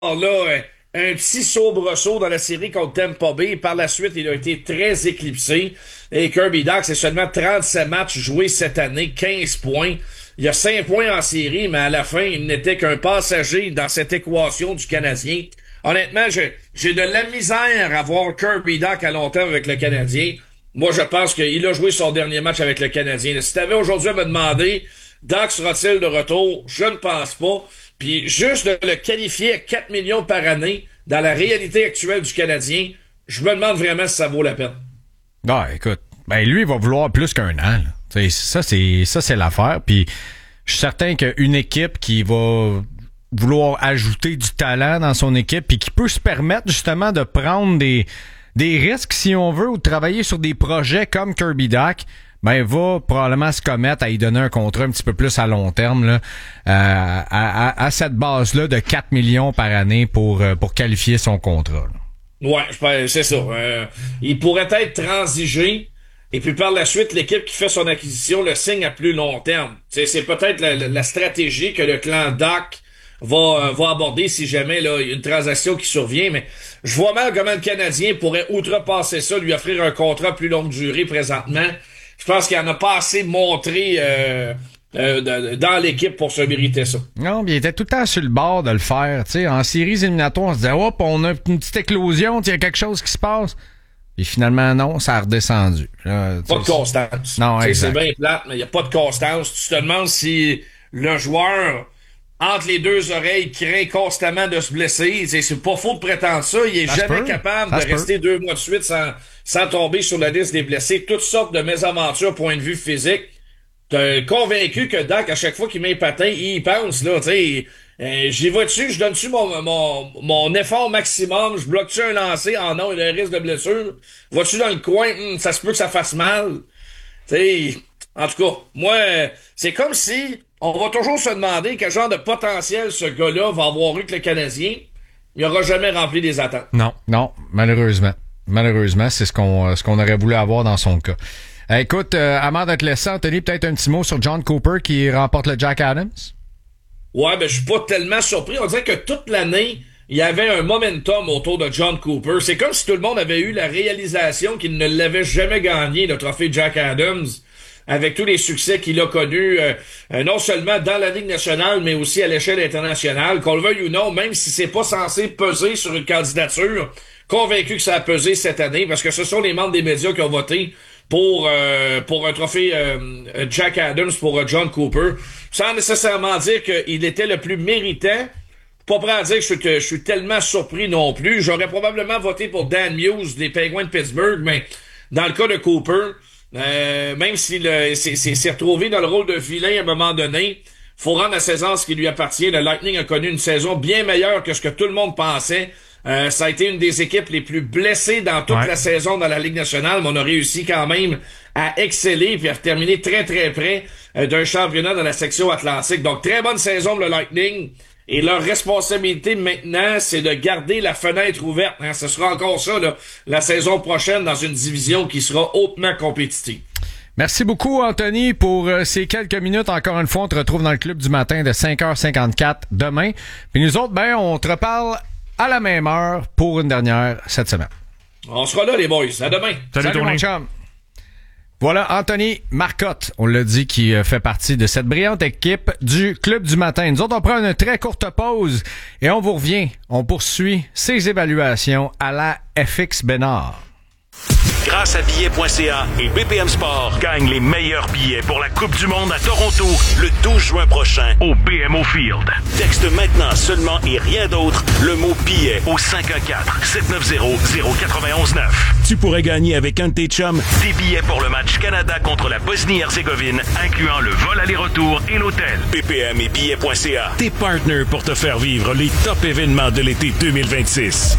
là, un petit soubresaut dans la série contre Tampa Bay. Par la suite, il a été très éclipsé. Et Kirby Dach, c'est seulement 37 matchs joués cette année, 15 points. Il y a 5 points en série, mais à la fin, il n'était qu'un passager dans cette équation du Canadien. Honnêtement, j'ai de la misère à voir Kirby Dach à long terme avec le Canadien. Moi, je pense qu'il a joué son dernier match avec le Canadien. Si t'avais aujourd'hui à me demander, Dach sera-t-il de retour? Je ne pense pas. Puis juste de le qualifier à 4 millions par année dans la réalité actuelle du Canadien, je me demande vraiment si ça vaut la peine. Ah, écoute, ben lui, il va vouloir plus qu'un an. Ça, c'est l'affaire. Puis je suis certain qu'une équipe qui va vouloir ajouter du talent dans son équipe puis qui peut se permettre justement de prendre des risques, si on veut, ou de travailler sur des projets comme Kirby Dach, ben va probablement se commettre à y donner un contrat un petit peu plus à long terme là, à cette base-là de 4 millions par année pour qualifier son contrat. Là. Ouais, c'est ça. Il pourrait être transigé, et puis par la suite, l'équipe qui fait son acquisition le signe à plus long terme. C'est peut-être la stratégie que le clan Dach va aborder si jamais là, il y a une transaction qui survient, mais je vois mal comment le Canadien pourrait outrepasser ça, lui offrir un contrat plus longue durée présentement. Je pense qu'il en a pas assez montré dans l'équipe pour se mériter ça. Non, mais il était tout le temps sur le bord de le faire. T'sais, en séries éliminatoires, on se disait, hop, on a une petite éclosion, il y a quelque chose qui se passe. Et finalement, non, ça a redescendu. Là, pas de constance. Non, c'est bien plate, mais il n'y a pas de constance. Tu te demandes si le joueur, entre les deux oreilles, craint constamment de se blesser. C'est pas faux de prétendre ça. Il est jamais capable de rester 2 mois de suite sans tomber sur la liste des blessés. Toutes sortes de mésaventures, point de vue physique. T'es convaincu que Dach, à chaque fois qu'il met un patin, il y pense, là, tu sais. J'y vais dessus, je donne-tu mon effort maximum, je bloque-tu un lancer, non, il y a un risque de blessure. Vas-tu dans le coin, ça se peut que ça fasse mal. Tu sais, en tout cas, moi, c'est comme si on va toujours se demander quel genre de potentiel ce gars-là va avoir eu que le Canadien. Il n'aura jamais rempli des attentes. Non, malheureusement. Malheureusement, c'est ce qu'on aurait voulu avoir dans son cas. Écoute, avant de te laisser, Anthony, peut-être un petit mot sur John Cooper qui remporte le Jack Adams? Ouais, ben je suis pas tellement surpris. On dirait que toute l'année, il y avait un momentum autour de John Cooper. C'est comme si tout le monde avait eu la réalisation qu'il ne l'avait jamais gagné, le trophée Jack Adams, avec tous les succès qu'il a connus, non seulement dans la Ligue nationale, mais aussi à l'échelle internationale. Qu'on le veuille ou non, même si c'est pas censé peser sur une candidature, convaincu que ça a pesé cette année, parce que ce sont les membres des médias qui ont voté pour un trophée Jack Adams pour John Cooper, sans nécessairement dire qu'il était le plus méritant. Pas prêt à dire que je suis tellement surpris non plus. J'aurais probablement voté pour Dan Muse des Penguins de Pittsburgh, mais dans le cas de Cooper, même s'il s'est retrouvé dans le rôle de vilain à un moment donné, faut rendre la saison ce qui lui appartient. Le Lightning a connu une saison bien meilleure que ce que tout le monde pensait. Ça a été une des équipes les plus blessées dans toute la saison dans la Ligue nationale, mais on a réussi quand même à exceller puis à terminer très très près d'un championnat dans la section Atlantique. Donc très bonne saison pour le Lightning. Et leur responsabilité maintenant, c'est de garder la fenêtre ouverte. Ce sera encore ça là, la saison prochaine dans une division qui sera hautement compétitive. Merci beaucoup, Anthony, pour ces quelques minutes. Encore une fois, on te retrouve dans le club du matin de 5h54 demain. Puis nous autres, on te reparle à la même heure pour une dernière cette semaine. On sera là, les boys. À demain. Salut mon chum. Voilà, Anthony Marcotte, on l'a dit, qui fait partie de cette brillante équipe du Club du matin. Nous autres, on prend une très courte pause et on vous revient. On poursuit ces évaluations à la FX Bénard. Grâce à billets.ca et BPM Sport, gagne les meilleurs billets pour la Coupe du monde à Toronto le 12 juin prochain au BMO Field. Texte maintenant seulement et rien d'autre le mot billet au 514-790-0919. Tu pourrais gagner avec un de tes chums des billets pour le match Canada contre la Bosnie-Herzégovine, incluant le vol aller-retour et l'hôtel. BPM et billets.ca, tes partners pour te faire vivre les top événements de l'été 2026.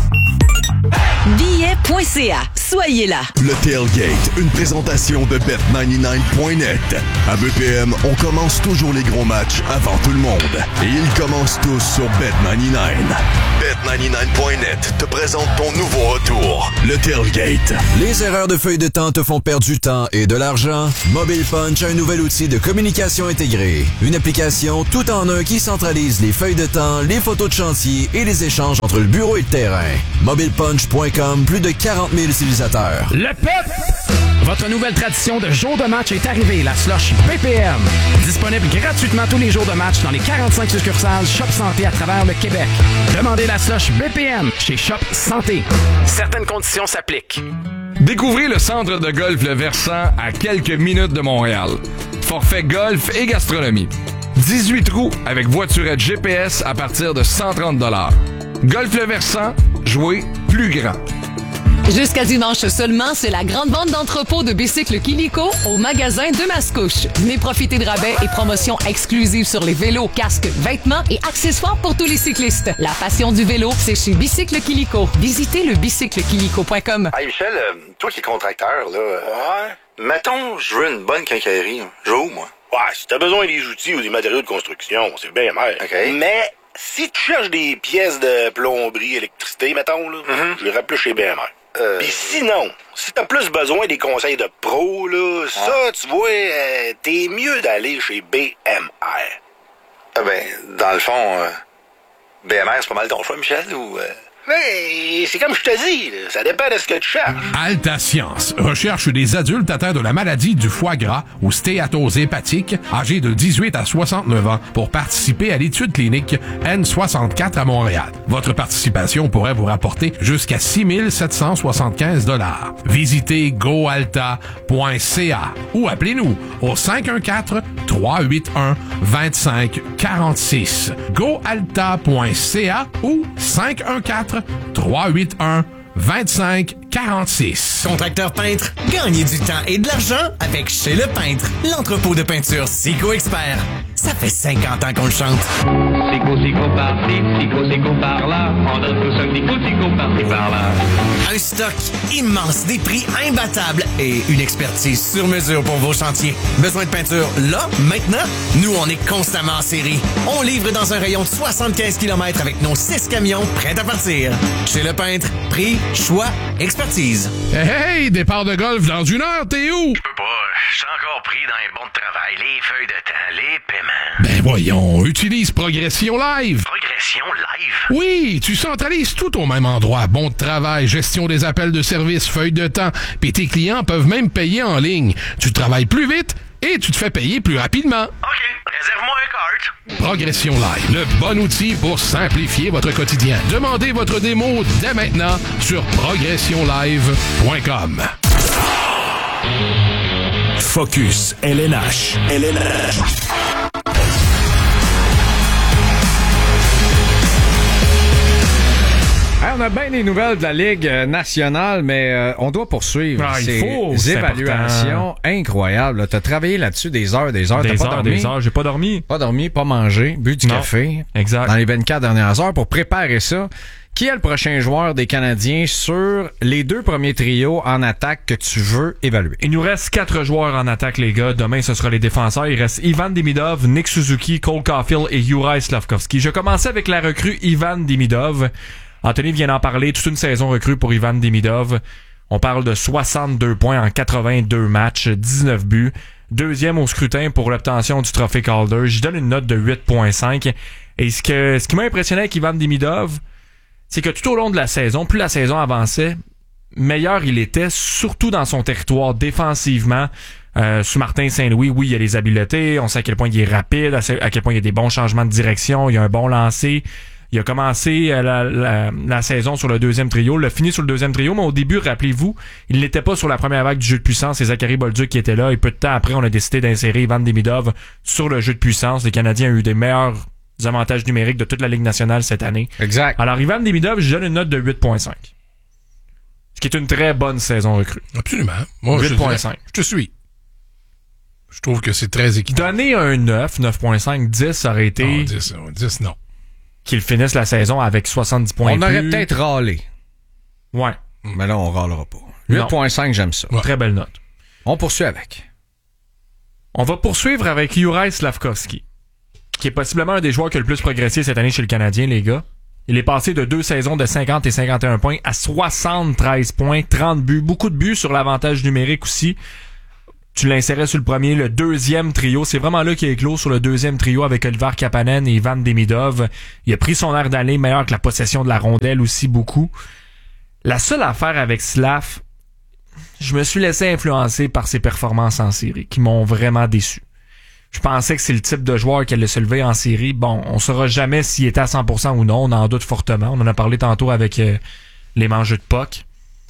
Billets.ca. Soyez là. Le Tailgate, une présentation de Bet99.net. À BPM, on commence toujours les gros matchs avant tout le monde. Et ils commencent tous sur Bet99. Bet99.net te présente ton nouveau retour, le Tailgate. Les erreurs de feuille de temps te font perdre du temps et de l'argent? Mobile Punch a un nouvel outil de communication intégrée. Une application tout en un qui centralise les feuilles de temps, les photos de chantier et les échanges entre le bureau et le terrain. MobilePunch.com, plus de 40 000 utilisateurs. Le PEP! Votre nouvelle tradition de jour de match est arrivée, la slush BPM. Disponible gratuitement tous les jours de match dans les 45 succursales Shop Santé à travers le Québec. Demandez la slush BPM chez Shop Santé. Certaines conditions s'appliquent. Découvrez le centre de golf Le Versant à quelques minutes de Montréal. Forfait golf et gastronomie. 18 trous avec voiturette GPS à partir de 130 $. Golf Le Versant, jouez plus grand. Jusqu'à dimanche seulement, c'est la grande vente d'entrepôt de bicycles Kilico au magasin de Mascouche. Venez profiter de rabais et promotions exclusives sur les vélos, casques, vêtements et accessoires pour tous les cyclistes. La passion du vélo, c'est chez Bicycle Kilico. Visitez le bicyclekilico.com. Hey Michel, toi qui es contracteur, là, mettons, je veux une bonne quincaillerie. Je vais où, moi? Ouais, si t'as besoin des outils ou des matériaux de construction, c'est bien mer. OK. Mais si tu cherches des pièces de plomberie, électricité, mettons, là, je les plus chez BMR. Puis sinon, si t'as plus besoin des conseils de pro, là, ça, tu vois, t'es mieux d'aller chez BMR. Ah ben, dans le fond, BMR, c'est pas mal ton choix, Michel, ou... Mais c'est comme je te dis, là, ça dépend de ce que tu cherches. Alta Science recherche des adultes atteints de la maladie du foie gras ou stéatose hépatique, âgés de 18 à 69 ans, pour participer à l'étude clinique N64 à Montréal. Votre participation pourrait vous rapporter jusqu'à 6 775 $. Visitez goalta.ca ou appelez-nous au 514-381-2546. goalta.ca ou 514-381-2546. Contracteur peintre, gagnez du temps et de l'argent avec Chez Le Peintre, l'entrepôt de peinture Sico Expert. Ça fait 50 ans qu'on le chante. Sico par-ci, Sico par-là. On donne tout ça, Sico par-ci par-là. Un stock immense, des prix imbattables et une expertise sur mesure pour vos chantiers. Besoin de peinture là, maintenant? Nous, on est constamment en série. On livre dans un rayon de 75 km avec nos 6 camions prêts à partir. Chez Le Peintre, prix, choix, expertise. Hey, départ de golf dans 1 heure, t'es où? Je peux pas, je suis encore pris dans les bons de travail, les feuilles de temps, les paiements. Ben voyons, utilise Progression Live. Progression Live? Oui, tu centralises tout au même endroit. Bon de travail, gestion des appels de service, feuilles de temps, puis tes clients peuvent même payer en ligne. Tu travailles plus vite et tu te fais payer plus rapidement. OK, réserve-moi un cart. Progression Live, le bon outil pour simplifier votre quotidien. Demandez votre démo dès maintenant sur progressionlive.com. Focus LNH. Hey, on a bien des nouvelles de la Ligue nationale, mais on doit poursuivre ces évaluations incroyables. Tu as travaillé là-dessus des heures. T'as pas dormi? Des heures. J'ai pas dormi. Pas dormi, pas mangé, bu du café. Exact. Dans les 24 dernières heures pour préparer ça. Qui est le prochain joueur des Canadiens sur les 2 premiers trios en attaque que tu veux évaluer? Il nous reste 4 joueurs en attaque, les gars. Demain, ce sera les défenseurs. Il reste Ivan Demidov, Nick Suzuki, Cole Caulfield et Juraj Slafkovský. Je commençais avec la recrue Ivan Demidov. Anthony vient d'en parler. Toute une saison recrue pour Ivan Demidov. On parle de 62 points en 82 matchs, 19 buts. Deuxième au scrutin pour l'obtention du trophée Calder. J'y donne une note de 8.5. Et ce qui m'a impressionné avec Ivan Demidov, c'est que tout au long de la saison, plus la saison avançait, meilleur il était, surtout dans son territoire défensivement. Sous Martin Saint-Louis, oui, il y a les habiletés, on sait à quel point il est rapide, à quel point il y a des bons changements de direction, il y a un bon lancer. Il a commencé la saison sur le 2e trio, il a fini sur le 2e trio, mais au début, rappelez-vous, il n'était pas sur la première vague du jeu de puissance, c'est Zachary Bolduc qui était là, et peu de temps après, on a décidé d'insérer Ivan Demidov sur le jeu de puissance. Les Canadiens ont eu des meilleurs avantages numériques de toute la Ligue nationale cette année. Exact. Alors, Ivan Demidov, je donne une note de 8.5. Ce qui est une très bonne saison recrue. Absolument. Moi, 8.5. Je te suis. Je trouve que c'est très équitable. Donner un 9, 9.5, 10, ça aurait été... Non, 10, non. Qu'il finisse la saison avec 70 points. On aurait peut-être râlé. Ouais. Mais là, on râlera pas. 8.5, j'aime ça. Ouais. Très belle note. On poursuit avec. On va poursuivre avec Juraj Slafkovský, qui est possiblement un des joueurs qui a le plus progressé cette année chez le Canadien, les gars. Il est passé de 2 saisons de 50 et 51 points à 73 points, 30 buts. Beaucoup de buts sur l'avantage numérique aussi. Tu l'insérais sur le premier, le deuxième trio. C'est vraiment là qu'il est éclos sur le deuxième trio avec Oliver Kapanen et Ivan Demidov. Il a pris son air d'aller, meilleur que la possession de la rondelle aussi beaucoup. La seule affaire avec Slav, je me suis laissé influencer par ses performances en série, qui m'ont vraiment déçu. Je pensais que c'est le type de joueur qui allait se lever en série. Bon, on saura jamais s'il était à 100% ou non, on en doute fortement. On en a parlé tantôt avec les mangeux de puck.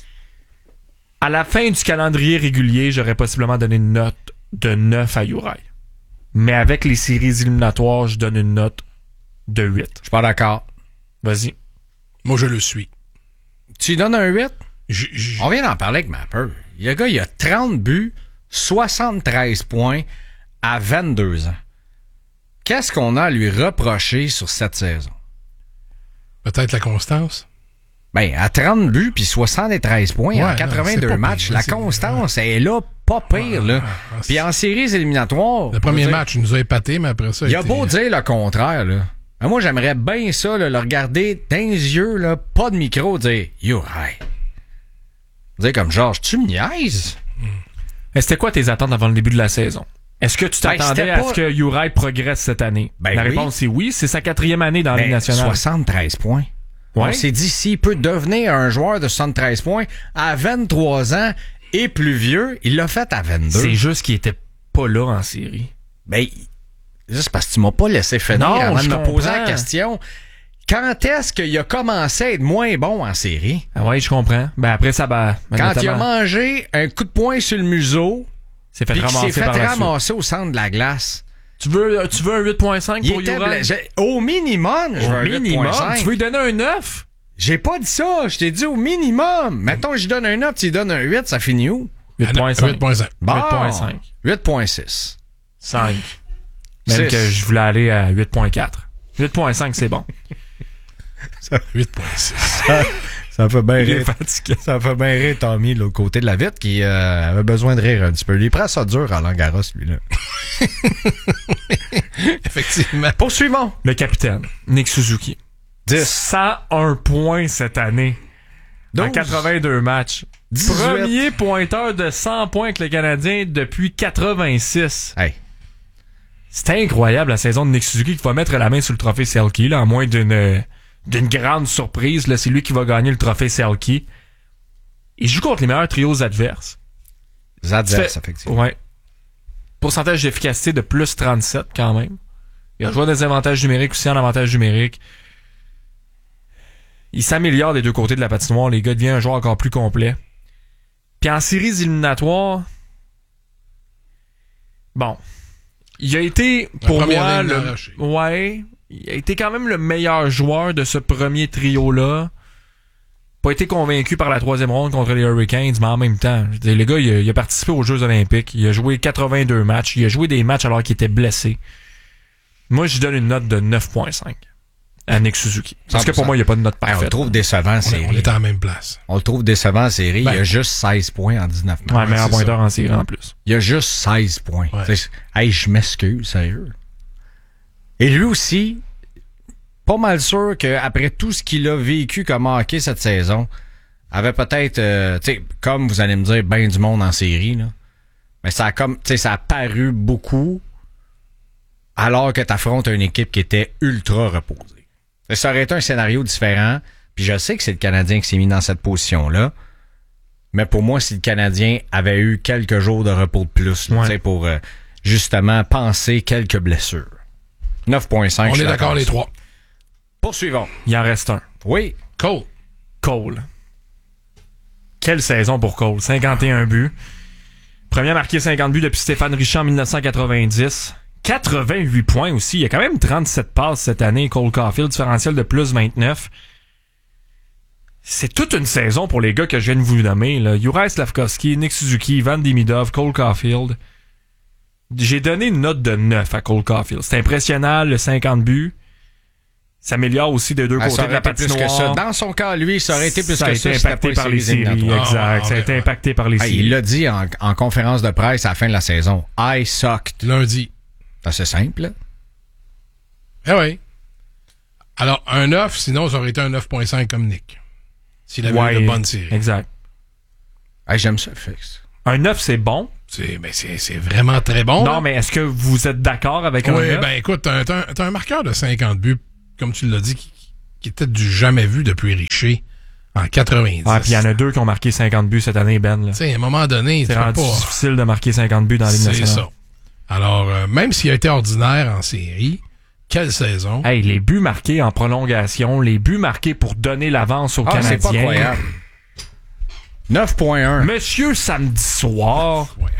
À la fin du calendrier régulier, j'aurais possiblement donné une note de 9 à Uri. Mais avec les séries éliminatoires, je donne une note de 8. Je suis pas d'accord. Vas-y. Moi, je le suis. Tu lui donnes un 8? On vient d'en parler avec Mapper. Le gars, il a 30 buts, 73 points à 22 ans. Qu'est-ce qu'on a à lui reprocher sur cette saison? Peut-être la constance. Ben, à 30 buts puis 73 points en 82 matchs, la constance est là, pas pire, là. Puis en séries éliminatoires... Le premier match, il nous a épaté, mais après ça... Il a beau dire le contraire, là. Mais moi, j'aimerais bien ça, là, le regarder dans les yeux, là, pas de micro, dire « Yo, hey! » Dire comme Georges, tu me niaises? Mais c'était quoi tes attentes avant le début de la saison? Est-ce que tu t'attendais à ce que Uri progresse cette année? Ben la réponse est oui, c'est sa 4e année dans la Ligue nationale. 73 points. Ouais. On s'est dit, s'il peut devenir un joueur de 73 points à 23 ans et plus vieux, il l'a fait à 22. C'est juste qu'il était pas là en série. Ben, juste parce que tu m'as pas laissé finir avant de me poser la question. Quand est-ce qu'il a commencé à être moins bon en série? Ah ouais, je comprends. Ben après ça, quand il a mangé un coup de poing sur le museau, s'est fait ramasser au centre de la glace. Tu veux un 8.5 pour Uri? Au minimum, je veux un 8.5. Tu veux lui donner un 9? J'ai pas dit ça. Je t'ai dit au minimum. Mettons, je donne un 9, tu lui donnes un 8, ça finit où? 8.5. 8.5. Bon, 8.5. 8.6. 5. Même 6. Que je voulais aller à 8.4. 8.5, c'est bon. 8.6. Ça fait bien rire. Ça fait bien rire Tommy, de l'autre côté de la vitre, qui avait besoin de rire un petit peu. Il prend ça dur à Roland Garros, lui-là. Effectivement. Poursuivons. Le capitaine, Nick Suzuki. 10. 101 points cette année. 12. En 82 matchs. 18. Premier pointeur de 100 points avec le Canadien depuis 86. Hey. C'est incroyable la saison de Nick Suzuki qui va mettre la main sur le trophée Selke, là, à moins d'une grande surprise. Là, c'est lui qui va gagner le trophée Selke. Il joue contre les meilleurs trios adverses. Effectivement. Ouais. Pourcentage d'efficacité de plus 37 quand même. Il a joué des avantages numériques aussi en avantage numérique. Il s'améliore des deux côtés de la patinoire. Les gars deviennent un joueur encore plus complet. Puis en séries éliminatoires, bon, il a été pour moi il a été quand même le meilleur joueur de ce premier trio-là. Pas été convaincu par la 3e ronde contre les Hurricanes, mais en même temps, je veux dire, le gars, il a participé aux Jeux Olympiques. Il a joué 82 matchs. Il a joué des matchs alors qu'il était blessé. Moi, je donne une note de 9.5 à Nick Suzuki. Parce que pour moi, il n'y a pas de note parfaite. On le trouve décevant en série. On est à la même place. On le trouve décevant en série. Il a juste 16 points en 19 matchs. Ouais, meilleur pointeur en série en plus. Il a juste 16 points. Ouais. Hey, je m'excuse, sérieux. Et lui aussi, pas mal sûr qu'après tout ce qu'il a vécu comme hockey cette saison, avait peut-être, tu sais, comme vous allez me dire, ben du monde en série, là. Mais ça a comme, tu sais, ça a paru beaucoup alors que t'affrontes une équipe qui était ultra reposée. Ça aurait été un scénario différent, puis je sais que c'est le Canadien qui s'est mis dans cette position-là, mais pour moi, si le Canadien avait eu quelques jours de repos de plus, là, tu sais, pour justement penser quelques blessures. 9.5. On est d'accord les trois. Poursuivons. Il en reste un. Oui. Cole. Quelle saison pour Cole. 51 buts. Premier à marquer 50 buts depuis Stéphane Richer en 1990. 88 points aussi. Il y a quand même 37 passes cette année. Cole Caulfield, différentiel de plus 29. C'est toute une saison pour les gars que je viens de vous nommer. Là. Juraj Slafkovský, Nick Suzuki, Ivan Demidov, Cole Caulfield. J'ai donné une note de 9 à Cole Caulfield. C'est impressionnant, le 50 buts. S'améliore aussi des deux côtés de la patinoire. Plus que ça. Dans son cas, lui, ça aurait été plus que ça. Ça a été impacté par les séries. Exact. Ça a été impacté par les séries. Il l'a dit en conférence de presse à la fin de la saison. I sucked. Lundi. C'est simple, là. Eh oui. Alors, un 9, sinon, ça aurait été un 9.5 comme Nick. S'il avait eu de bonnes séries. Exact. Hey, j'aime ça, Fix. Un 9, c'est bon. C'est vraiment très bon. Non, là. mais est-ce que vous êtes d'accord avec un 9? Oui, ben écoute, t'as un marqueur de 50 buts, comme tu l'as dit, qui était du jamais vu depuis Richer en 90. Ah, puis il y en a 2 qui ont marqué 50 buts cette année, Ben. Tu sais, à un moment donné, c'est rendu difficile de marquer 50 buts dans la Ligue nationale. C'est ça. Alors, même s'il a été ordinaire en série, quelle saison. Hey, les buts marqués en prolongation, les buts marqués pour donner l'avance aux Canadiens. C'est pas croyable. 9.1. Monsieur samedi soir. Ouais.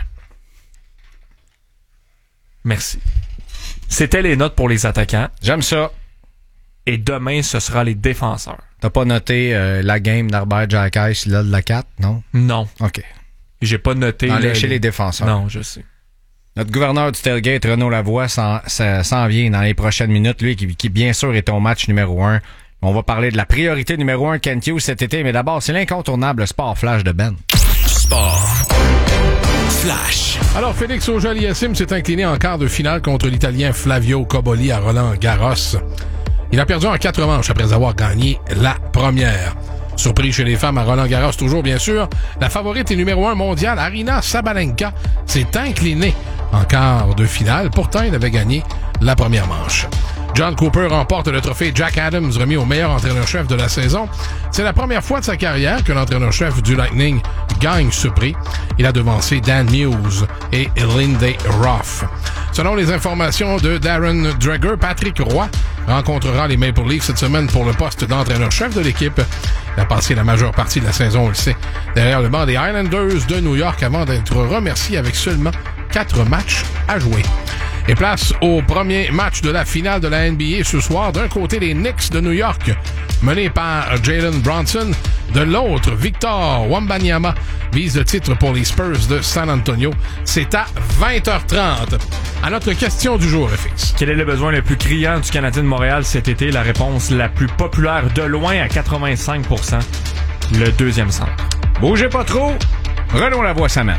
Merci. C'était les notes pour les attaquants. J'aime ça. Et demain, ce sera les défenseurs. T'as pas noté la game d'Arbert Jacques là de la 4, non? Non. OK. J'ai pas noté... Enlécher les défenseurs. Non, je sais. Notre gouverneur du tailgate, Renaud Lavoie, s'en vient dans les prochaines minutes. Lui, qui bien sûr est au match numéro 1. On va parler de la priorité numéro 1 Kent Hughes cet été. Mais d'abord, c'est l'incontournable Sport Flash de Ben. Sport Flash. Alors, Félix Auger-Aliassime s'est incliné en quart de finale contre l'Italien Flavio Cobolli à Roland-Garros. Il a perdu en 4 manches après avoir gagné la première. Surprise chez les femmes à Roland-Garros, toujours bien sûr, la favorite et numéro 1 mondiale, Aryna Sabalenka, s'est inclinée en quart de finale. Pourtant, elle avait gagné la première manche. John Cooper remporte le trophée Jack Adams remis au meilleur entraîneur-chef de la saison. C'est la première fois de sa carrière que l'entraîneur-chef du Lightning gagne ce prix. Il a devancé Dan Muse et Lindsay Ruff. Selon les informations de Darren Dreger, Patrick Roy rencontrera les Maple Leafs cette semaine pour le poste d'entraîneur-chef de l'équipe. Il a passé la majeure partie de la saison, on le sait, derrière le banc des Islanders de New York avant d'être remercié avec seulement 4 matchs à jouer. Et place au premier match de la finale de la NBA ce soir. D'un côté, les Knicks de New York, menés par Jalen Brunson. De l'autre, Victor Wembanyama vise le titre pour les Spurs de San Antonio. C'est à 20h30. À notre question du jour, FX. Quel est le besoin le plus criant du Canadien de Montréal cet été? La réponse la plus populaire de loin à 85%. Le deuxième centre. Bougez pas trop. Renaud Lavoie s'amène.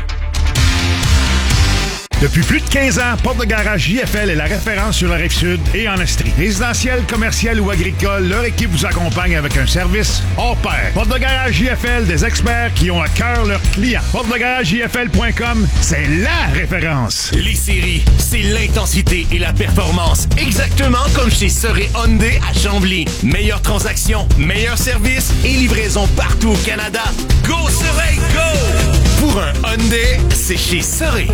Depuis plus de 15 ans, Porte de Garage JFL est la référence sur la Rive-Sud et en Estrie. Résidentiel, commercial ou agricole, leur équipe vous accompagne avec un service hors pair. Porte de Garage JFL, des experts qui ont à cœur leurs clients. PorteDeGarageJFL.com, c'est la référence. Les séries, c'est l'intensité et la performance. Exactement comme chez Serré Hyundai à Chambly. Meilleure transaction, meilleur service et livraison partout au Canada. Go Serré, go! Pour un Hyundai, c'est chez Serré.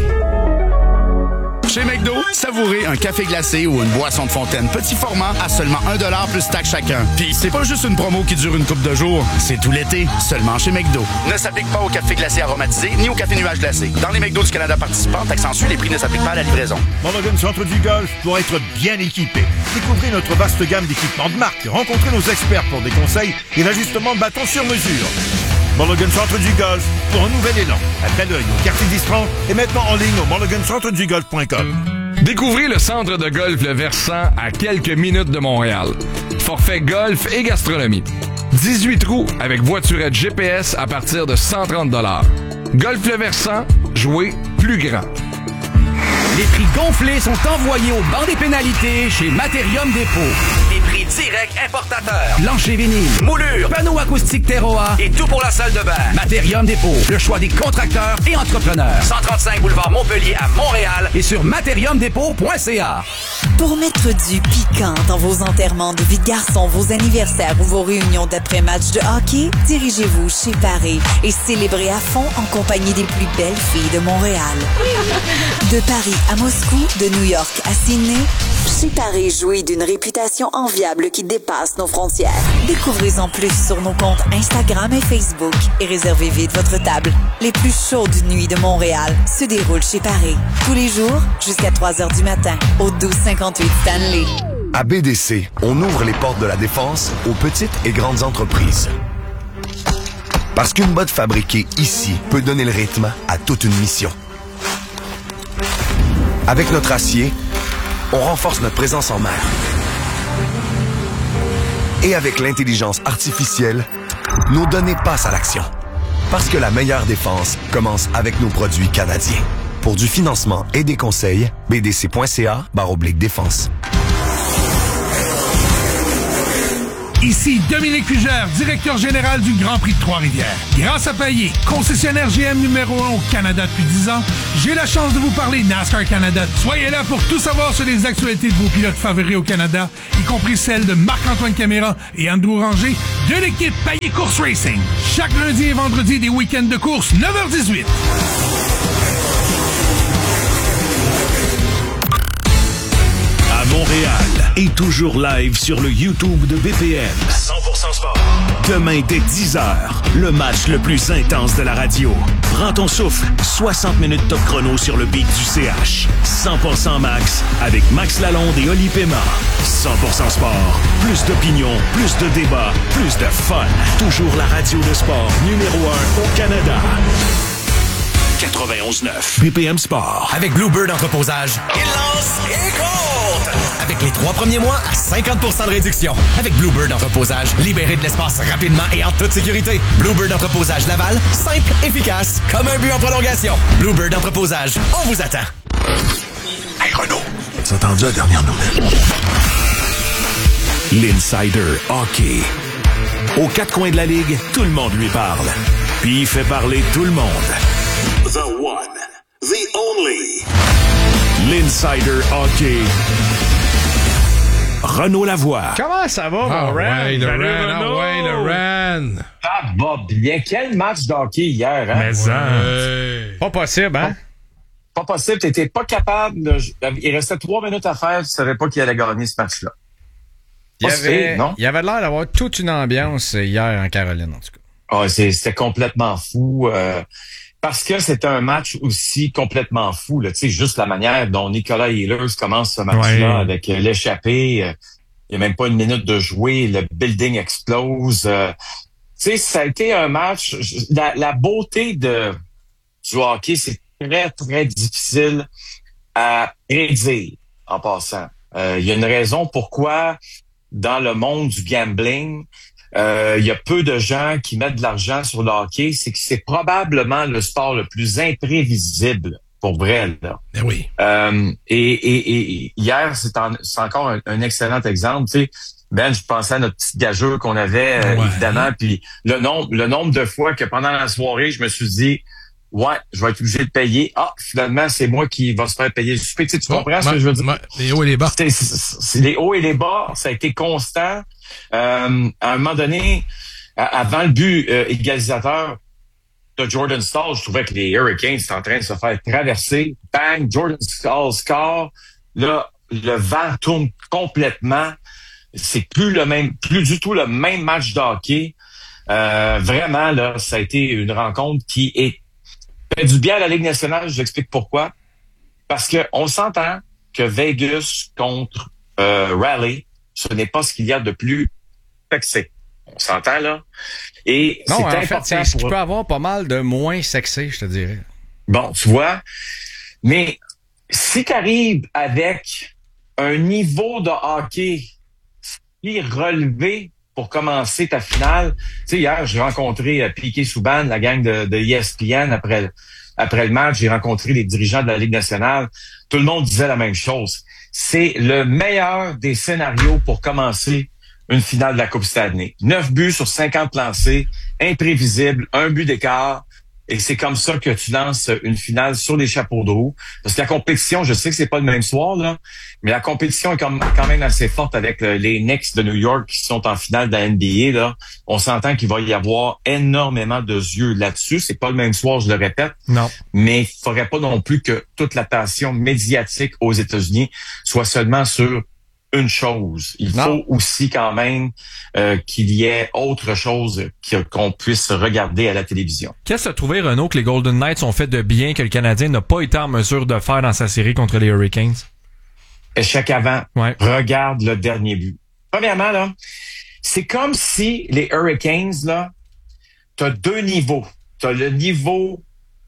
Chez McDo, savourez un café glacé ou une boisson de fontaine petit format à seulement 1$ plus taxe chacun. Puis c'est pas juste une promo qui dure une couple de jours, c'est tout l'été, seulement chez McDo. Ne s'applique pas au café glacé aromatisé ni au café nuage glacé. Dans les McDo du Canada participants, taxe en les prix ne s'appliquent pas à la livraison. Mulligan Centre du Golf pour être bien équipé. Découvrez notre vaste gamme d'équipements de marque. Rencontrez nos experts pour des conseils et l'ajustement de bâtons sur mesure. Mulligan Centre du Golf pour un nouvel élan. Après l'œil au quartier d'Istran et maintenant en ligne au mulligancentredugolf.com. Découvrez le centre de golf Le Versant à quelques minutes de Montréal. Forfait golf et gastronomie. 18 trous avec voiturette GPS à partir de 130 $. Golf Le Versant, jouez plus grand. Les prix gonflés sont envoyés au banc des pénalités chez Matérium Dépôt. Des prix directs importateurs. Plancher vinyle, Moulure, panneaux acoustiques Terroir et tout pour la salle de bain. Matérium Dépôt, le choix des contracteurs et entrepreneurs. 135 boulevard Montpellier à Montréal et sur matériumdépôt.ca. Pour mettre du piquant dans vos enterrements de vie de garçon, vos anniversaires ou vos réunions d'après-match de hockey, dirigez-vous chez Paris et célébrez à fond en compagnie des plus belles filles de Montréal. De Paris à Moscou, de New York à Sydney, chez Paris jouit d'une réputation enviable qui dépasse nos frontières. Découvrez-en plus sur nos comptes Instagram et Facebook et réservez vite votre table. Les plus chaudes nuits de Montréal se déroulent chez Paris. Tous les jours, jusqu'à 3h du matin, au 1258 Stanley. À BDC, on ouvre les portes de la défense aux petites et grandes entreprises. Parce qu'une botte fabriquée ici peut donner le rythme à toute une mission. Avec notre acier, on renforce notre présence en mer. Et avec l'intelligence artificielle, nos données passent à l'action. Parce que la meilleure défense commence avec nos produits canadiens. Pour du financement et des conseils, bdc.ca/défense. Ici Dominique Fugère, directeur général du Grand Prix de Trois-Rivières. Grâce à Payet, concessionnaire GM numéro 1 au Canada depuis 10 ans, j'ai la chance de vous parler NASCAR Canada. Soyez là pour tout savoir sur les actualités de vos pilotes favoris au Canada, y compris celles de Marc-Antoine Caméra et Andrew Ranger de l'équipe Payet Course Racing. Chaque lundi et vendredi des week-ends de course, 9h18. À Montréal et toujours live sur le YouTube de BPM. 100% sport. Demain dès 10h, le match le plus intense de la radio. Prends ton souffle, 60 minutes top chrono sur le beat du CH. 100% Max avec Max Lalonde et Oli Pema. 100% sport. Plus d'opinion, plus de débats, plus de fun. Toujours la radio de sport numéro 1 au Canada. 91.9 BPM Sport. Avec Bluebird Entreposage, il lance et compte! Avec les 3 premiers mois à 50% de réduction. Avec Bluebird Entreposage, libérez de l'espace rapidement et en toute sécurité. Bluebird Entreposage Laval, simple, efficace, comme un but en prolongation. Bluebird Entreposage, on vous attend. Hey Renaud, as entendu la dernière nouvelle? L'Insider Hockey. Aux 4 coins de la Ligue, tout le monde lui parle. Puis il fait parler tout le monde. The one, the only. L'Insider Hockey. Renaud Lavoie. Comment ça va, mon Ran? le Ran. Ah, va bien. Quel match d'hockey hier, hein? Mais ça. Pas possible, hein? Pas possible. T'étais pas capable. Il restait 3 minutes à faire. Tu savais pas qui allait gagner ce match-là. Il y avait l'air d'avoir toute une ambiance hier en Caroline, en tout cas. Ah, c'était complètement fou. Parce que c'était un match aussi complètement fou. Tu sais, juste la manière dont Nicolas Ehlers commence ce match-là avec l'échappée. Il n'y a même pas une minute de jouer. Le building explose. Tu sais, ça a été un match. La beauté du hockey, c'est très, très difficile à prédire en passant. Il y a une raison pourquoi dans le monde du gambling, il y a peu de gens qui mettent de l'argent sur le hockey. C'est que c'est probablement le sport le plus imprévisible pour vrai, là. Oui. Et hier, c'est encore un excellent exemple. Tu sais, Ben, je pensais à notre petite gageure qu'on avait, évidemment, puis le nombre de fois que pendant la soirée, je me suis dit, ouais, je vais être obligé de payer. Ah, finalement, c'est moi qui va se faire payer le souper. Tu comprends ce que je veux dire? Les hauts et les bas. C'est les hauts et les bas. Ça a été constant. À un moment donné, avant le but égalisateur de Jordan Staal, je trouvais que les Hurricanes étaient en train de se faire traverser. Bang, Jordan Staal score. Là, le vent tourne complètement. C'est plus du tout le même match de hockey. Vraiment, là, ça a été une rencontre qui fait du bien à la Ligue nationale. Je vous explique pourquoi. Parce que on s'entend que Vegas contre Raleigh, ce n'est pas ce qu'il y a de plus sexy. On s'entend, là. Et non, c'est en important fait, c'est ce qui peut avoir pas mal de moins sexy, je te dirais. Bon, tu vois. Mais si tu arrives avec un niveau de hockey relevé pour commencer ta finale. Tu sais, hier, j'ai rencontré Piquet Souban, la gang de ESPN après le match. J'ai rencontré les dirigeants de la Ligue nationale. Tout le monde disait la même chose. C'est le meilleur des scénarios pour commencer une finale de la Coupe Stanley. 9 buts sur 50 lancés, imprévisible, 1 but d'écart. Et c'est comme ça que tu lances une finale sur les chapeaux de roue. Parce que la compétition, je sais que c'est pas le même soir, là, mais la compétition est quand même assez forte avec les Knicks de New York qui sont en finale de la NBA, là. On s'entend qu'il va y avoir énormément de yeux là-dessus. C'est pas le même soir, je le répète. Non. Mais il faudrait pas non plus que toute l'attention médiatique aux États-Unis soit seulement sur une chose. Il faut aussi quand même qu'il y ait autre chose qu'on puisse regarder à la télévision. Qu'est-ce que tu as trouvé, Renaud, que les Golden Knights ont fait de bien que le Canadien n'a pas été en mesure de faire dans sa série contre les Hurricanes? Échec avant. Ouais. Regarde le dernier but. Premièrement, là, c'est comme si les Hurricanes, là, t'as 2 niveaux. T'as le niveau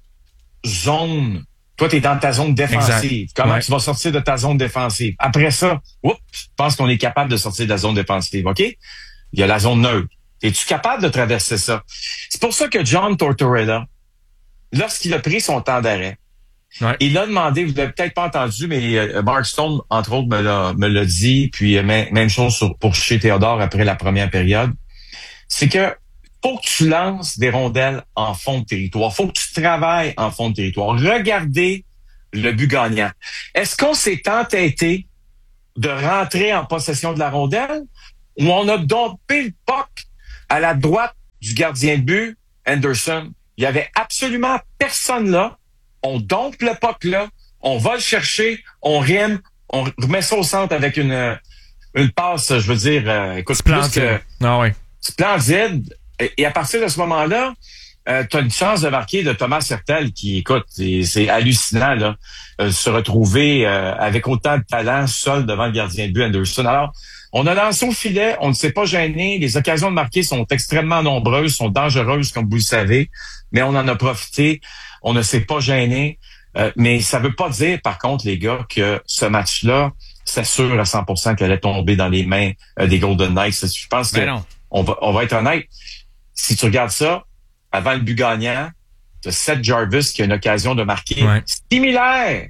zone. Toi, t'es dans ta zone défensive. Exact. Comment tu vas sortir de ta zone défensive? Après ça, je pense qu'on est capable de sortir de la zone défensive, OK? Il y a la zone neutre. Es-tu capable de traverser ça? C'est pour ça que John Tortorella, lorsqu'il a pris son temps d'arrêt, Ouais. Il a demandé, vous l'avez peut-être pas entendu, mais Mark Stone, entre autres, me l'a dit, puis même chose pour chez Théodore après la première période. C'est que faut que tu lances des rondelles en fond de territoire. Faut que tu travailles en fond de territoire. Regardez le but gagnant. Est-ce qu'on s'est entêté de rentrer en possession de la rondelle ou on a dompé le puck à la droite du gardien de but, Anderson? Il y avait absolument personne là. On dompe le puck là. On va le chercher. On rime. On remet ça au centre avec une passe, je veux dire, écoute, splendide. Splendide. Et à partir de ce moment-là, tu as une chance de marquer de Thomas Hertel qui, écoute, c'est hallucinant, là, se retrouver avec autant de talent seul devant le gardien de but Anderson. Alors, on a lancé au filet, on ne s'est pas gêné. Les occasions de marquer sont extrêmement nombreuses, sont dangereuses, comme vous le savez, mais on en a profité. On ne s'est pas gêné. Mais ça veut pas dire, par contre, les gars, que ce match-là, c'est sûr à 100% qu'elle allait tomber dans les mains des Golden Knights. Je pense que on va être honnête. Si tu regardes ça, avant le but gagnant, tu as Seth Jarvis qui a une occasion de marquer similaire.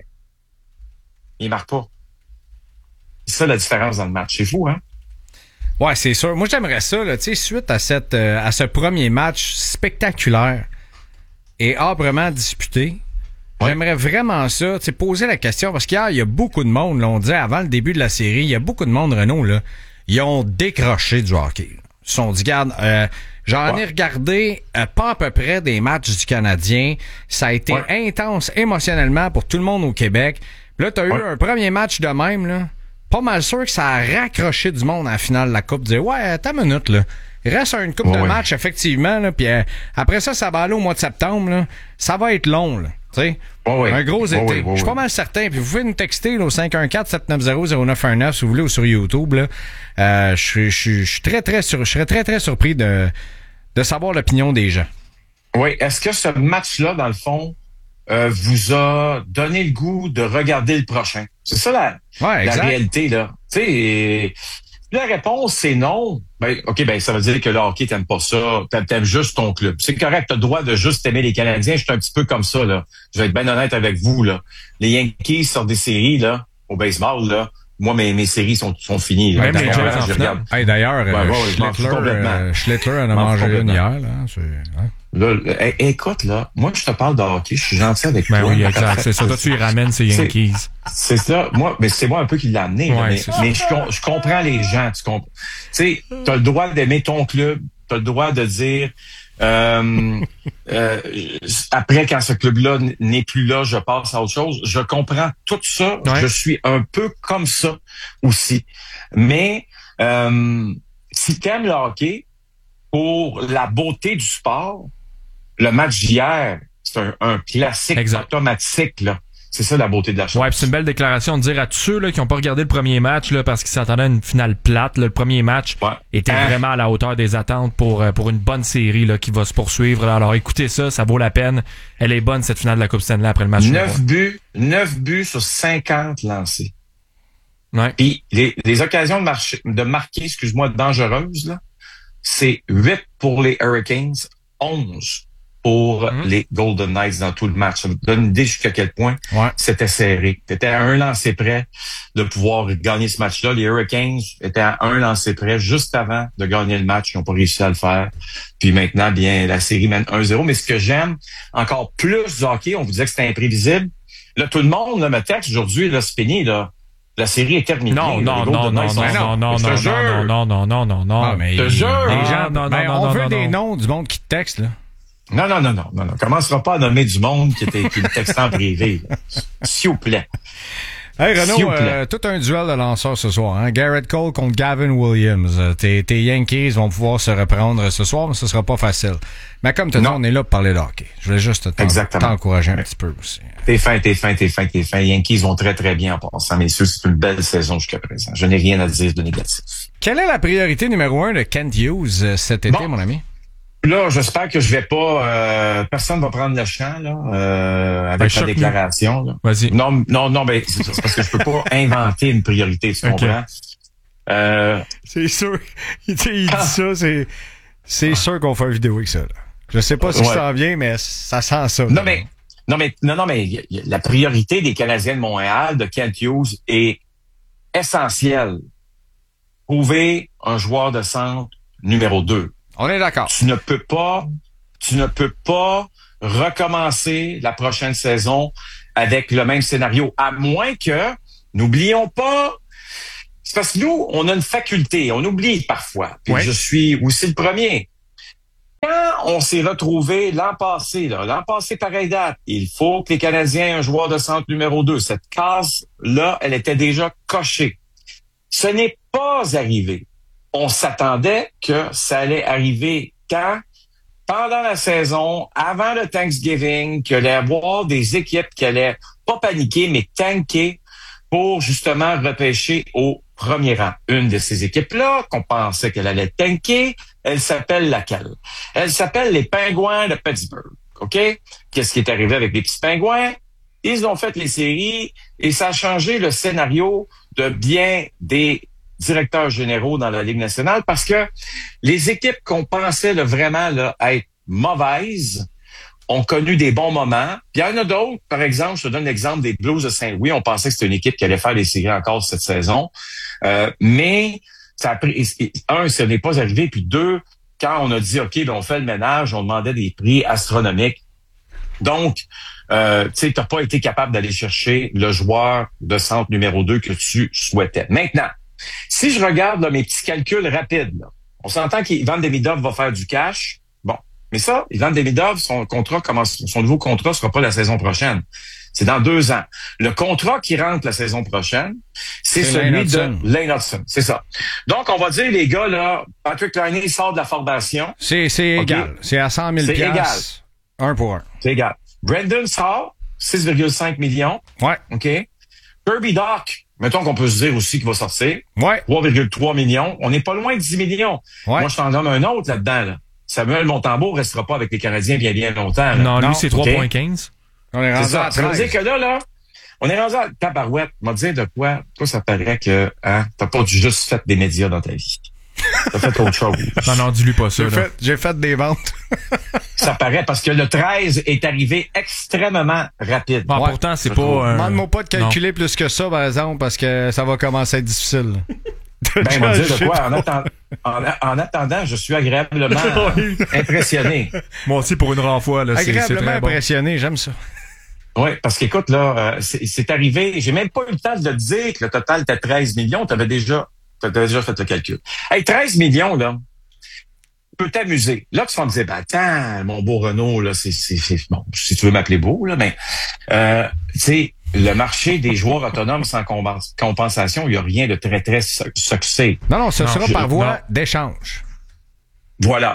Il marque pas. C'est ça la différence dans le match. C'est fou, hein? Ouais, c'est sûr. Moi, j'aimerais ça, là, tu sais, suite à ce premier match spectaculaire et âprement disputé. J'aimerais vraiment ça, tu sais, poser la question, parce qu'hier, il y a beaucoup de monde, là, on disait avant le début de la série, il y a beaucoup de monde, Renaud, là, ils ont décroché du hockey. Ils se sont dit, regarde, j'en ai regardé pas à peu près des matchs du Canadien. Ça a été intense émotionnellement pour tout le monde au Québec. Puis là, t'as eu un premier match de même, là. Pas mal sûr que ça a raccroché du monde à la finale de la Coupe. Dire, attends une minute, là. Il reste une coupe de match, effectivement, là. Puis après ça, ça va aller au mois de septembre, là. Ça va être long, là. Tu sais, un gros été. Je suis pas mal certain. Puis vous pouvez nous texter là, au 514-790-0919 si vous voulez ou sur YouTube. Là. Je serais très surpris de savoir l'opinion des gens. Oui. Est-ce que ce match-là, dans le fond, vous a donné le goût de regarder le prochain? C'est ça la réalité, là. Tu sais, la réponse, c'est non. Ça veut dire que le hockey, t'aimes pas ça. T'aimes juste ton club. C'est correct, t'as le droit de juste aimer les Canadiens. Je suis un petit peu comme ça, là. Je vais être bien honnête avec vous, là. Les Yankees sortent des séries, là, au baseball, là. Moi, mes séries sont finies. Là. D'ailleurs, je regarde. Schlittler en a mangé une hier, là. Là, écoute, là, moi, je te parle de hockey, je suis gentil avec toi. Oui, exact. C'est ça. Toi, tu y ramènes ces Yankees. C'est ça. Mais c'est moi un peu qui l'a amené. Mais je comprends les gens. Tu sais, t'as le droit d'aimer ton club. T'as le droit de dire, après, quand ce club-là n'est plus là, je passe à autre chose. Je comprends tout ça. Je suis un peu comme ça aussi. Mais, si t'aimes le hockey, pour la beauté du sport, le match d'hier, c'est un classique automatique, là. C'est ça la beauté de la chose. Ouais, puis c'est une belle déclaration de dire à tous ceux là, qui n'ont pas regardé le premier match là, parce qu'ils s'attendaient à une finale plate. Là, le premier match était vraiment à la hauteur des attentes pour une bonne série là, qui va se poursuivre. Là. Alors écoutez ça vaut la peine. Elle est bonne cette finale de la Coupe Stanley après le match. 9 buts sur 50 lancés. Ouais. Puis les occasions de marquer, excuse-moi, dangereuses, là, c'est 8 pour les Hurricanes, 11 pour les Golden Knights dans tout le match. Ça vous donne une idée jusqu'à quel point c'était serré. C'était à un lancer près de pouvoir gagner ce match-là. Les Hurricanes étaient à un lancer près juste avant de gagner le match. Ils n'ont pas réussi à le faire. Puis maintenant, bien, la série mène 1-0. Mais ce que j'aime encore plus du hockey, on vous disait que c'était imprévisible. Là, tout le monde là, me texte aujourd'hui, là, c'est fini, là. La série est terminée. Non. Je te jure. Mais je te jure. Les gens, on veut des noms du monde qui te texte, là. Non. Commencera pas à nommer du monde qui le texte en privé. S'il vous plaît. Hey Renaud, tout un duel de lanceurs ce soir. Hein? Garrett Cole contre Gavin Williams. Tes Yankees vont pouvoir se reprendre ce soir, mais ce sera pas facile. Mais comme tu dis, on est là pour parler de hockey. Je voulais juste t'encourager un petit peu aussi. T'es fin. Les Yankees vont très, très bien en passant. Messieurs, c'est une belle saison jusqu'à présent. Je n'ai rien à dire de négatif. Quelle est la priorité numéro 1 de Kent Hughes cet été, mon ami? Là, j'espère que je vais pas... personne va prendre le champ là, avec ma déclaration. Là. Vas-y. Non, c'est parce que je peux pas inventer une priorité, tu comprends? C'est sûr. Il dit ça, c'est sûr qu'on fait une vidéo avec ça. Là. Je sais pas si ça en vient, mais ça sent ça. Non, mais Non, mais la priorité des Canadiens de Montréal, de Kent Hughes, est essentielle. Trouver un joueur de centre numéro 2. On est d'accord. Tu ne peux pas recommencer la prochaine saison avec le même scénario, à moins que, n'oublions pas, c'est parce que nous, on a une faculté, on oublie parfois, puis je suis aussi le premier. Quand on s'est retrouvé l'an passé pareille date, il faut que les Canadiens aient un joueur de centre numéro 2. Cette case-là, elle était déjà cochée. Ce n'est pas arrivé. On s'attendait que ça allait arriver quand? Pendant la saison, avant le Thanksgiving, qu'il allait y avoir des équipes qui allaient pas paniquer, mais tanker pour justement repêcher au premier rang. Une de ces équipes-là, qu'on pensait qu'elle allait tanker, elle s'appelle laquelle? Elle s'appelle les Pingouins de Pittsburgh. OK? Qu'est-ce qui est arrivé avec les petits Pingouins? Ils ont fait les séries et ça a changé le scénario de bien des directeurs généraux dans la Ligue nationale parce que les équipes qu'on pensait vraiment être mauvaises ont connu des bons moments. Puis il y en a d'autres, par exemple, je te donne l'exemple des Blues de Saint-Louis. On pensait que c'était une équipe qui allait faire les séries encore cette saison. Mais ça a pris, ce n'est pas arrivé. Puis 2, quand on a dit, OK, ben on fait le ménage, on demandait des prix astronomiques. Donc, tu sais, t'as pas été capable d'aller chercher le joueur de centre numéro 2 que tu souhaitais. Maintenant, si je regarde là, mes petits calculs rapides, là, on s'entend qu'Ivan Demidov va faire du cash. Bon, mais ça, Ivan Demidov, son nouveau contrat sera pas la saison prochaine. C'est dans 2 ans. Le contrat qui rentre la saison prochaine, c'est celui de Lane Hudson. C'est ça. Donc, on va dire, les gars, là, Patrick Laine sort de la formation. C'est égal. C'est à 100 000 c'est égal. 1 pour 1. C'est égal. Brandon sort, 6,5 millions. Ouais. OK. Kirby Dach, mettons qu'on peut se dire aussi qu'il va sortir. Ouais. 3,3 millions. On n'est pas loin de 10 millions. Ouais. Moi, je t'en donne un autre là-dedans, là. Samuel Montembeault restera pas avec les Canadiens bien longtemps. Là. Non, lui, c'est 3,15. Okay. On est rendu à 13. Ça veut dire que là, on est rendu à tabarouette. On va te dire de quoi. Toi, ça paraît que t'as pas juste fait des médias dans ta vie. T'as fait autre chose. Non, dis-lui pas ça. J'ai fait des ventes. Ça paraît parce que le 13 est arrivé extrêmement rapide. Bon, pourtant, c'est pas... Demande-moi pas de calculer plus que ça, par exemple, parce que ça va commencer à être difficile. Ben, on va dire de quoi. En attendant, je suis agréablement impressionné. Moi aussi, pour une renfoi, là, agréablement c'est impressionné, j'aime ça. Oui, parce qu'écoute, là, c'est arrivé, j'ai même pas eu le temps de te dire que le total était 13 millions, t'avais déjà fait le calcul. Hey, 13 millions, là, tu peux t'amuser. Là, tu vas me dire, ben, attends, mon beau Renaud, là, c'est bon, si tu veux m'appeler beau, là, mais, tu sais, le marché des joueurs autonomes sans compensation, il n'y a rien de très, très succès. Non, ce sera par voie d'échange. Voilà.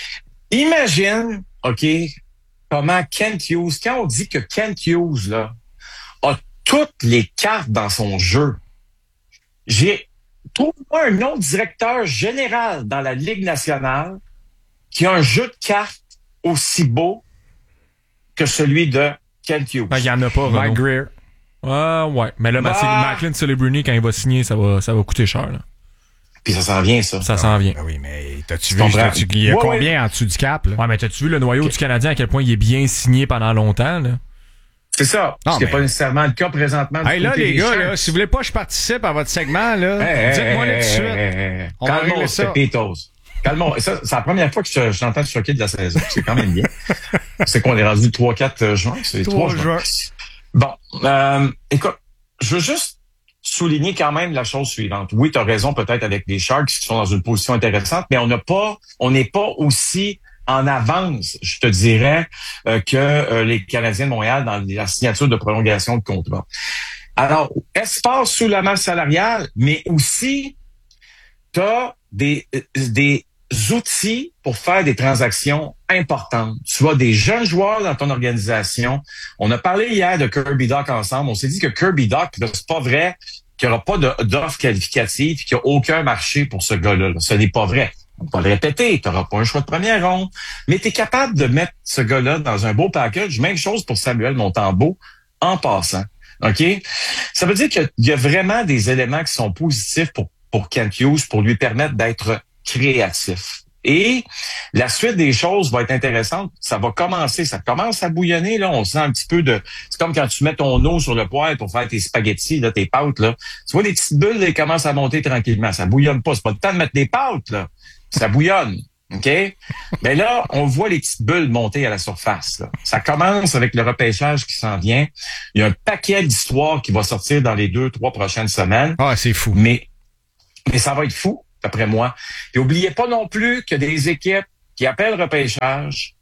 Imagine, OK, comment Kent Hughes, quand on dit que Kent Hughes, là, a toutes les cartes dans son jeu, trouve-moi un autre directeur général dans la Ligue nationale qui a un jeu de cartes aussi beau que celui de Kent Hughes. Ben, il n'y en a pas, Mike Greer. Ouais. Mais là, c'est Macklin Celebrini, quand il va signer, ça va coûter cher, là. Puis ça s'en vient, ça. Ça s'en vient. Ben oui, mais t'as-tu vu, il y a combien en dessous du cap, là? Ouais, mais t'as-tu vu le noyau du Canadien, à quel point il est bien signé pendant longtemps, là? C'est ça. C'est pas nécessairement le cas présentement. Hey, là, les gars, là, si vous voulez pas que je participe à votre segment, là, dites-moi tout de suite. On va régler ça. Calme-moi. Ça, c'est la première fois que j'entends choquer de la saison. C'est quand même bien. C'est qu'on est rendu le 3-4 juin. C'est les 3 juin. Bon. Écoute, je veux juste souligner quand même la chose suivante. Oui, tu as raison peut-être avec les Sharks qui sont dans une position intéressante, mais on n'est pas aussi en avance, je te dirais, que les Canadiens de Montréal dans la signature de prolongation de contrat. Alors, espace sous la masse salariale, mais aussi, tu as des outils pour faire des transactions importantes. Tu as des jeunes joueurs dans ton organisation. On a parlé hier de Kirby Dach ensemble. On s'est dit que Kirby Dach, c'est pas vrai qu'il n'y aura pas d'offre qualificative et qu'il n'y a aucun marché pour ce gars-là. Ce n'est pas vrai. On va le répéter, tu n'auras pas un choix de première ronde, mais tu es capable de mettre ce gars-là dans un beau package. Même chose pour Samuel Montembeault en passant. OK? Ça veut dire qu'il y a vraiment des éléments qui sont positifs pour Kent Hughes pour lui permettre d'être créatif. Et la suite des choses va être intéressante. Ça commence à bouillonner, là. On sent un petit peu c'est comme quand tu mets ton eau sur le poêle pour faire tes spaghettis, là, tes pâtes, là. Tu vois, les petites bulles, elles commencent à monter tranquillement. Ça bouillonne pas. C'est pas le temps de mettre des pâtes, là. Ça bouillonne. OK? Mais là, on voit les petites bulles monter à la surface, là. Ça commence avec le repêchage qui s'en vient. Il y a un paquet d'histoires qui va sortir dans les 2-3 prochaines semaines. Ah, c'est fou. Mais ça va être fou, d'après moi. Et oubliez pas non plus que des équipes qui appellent repêchage,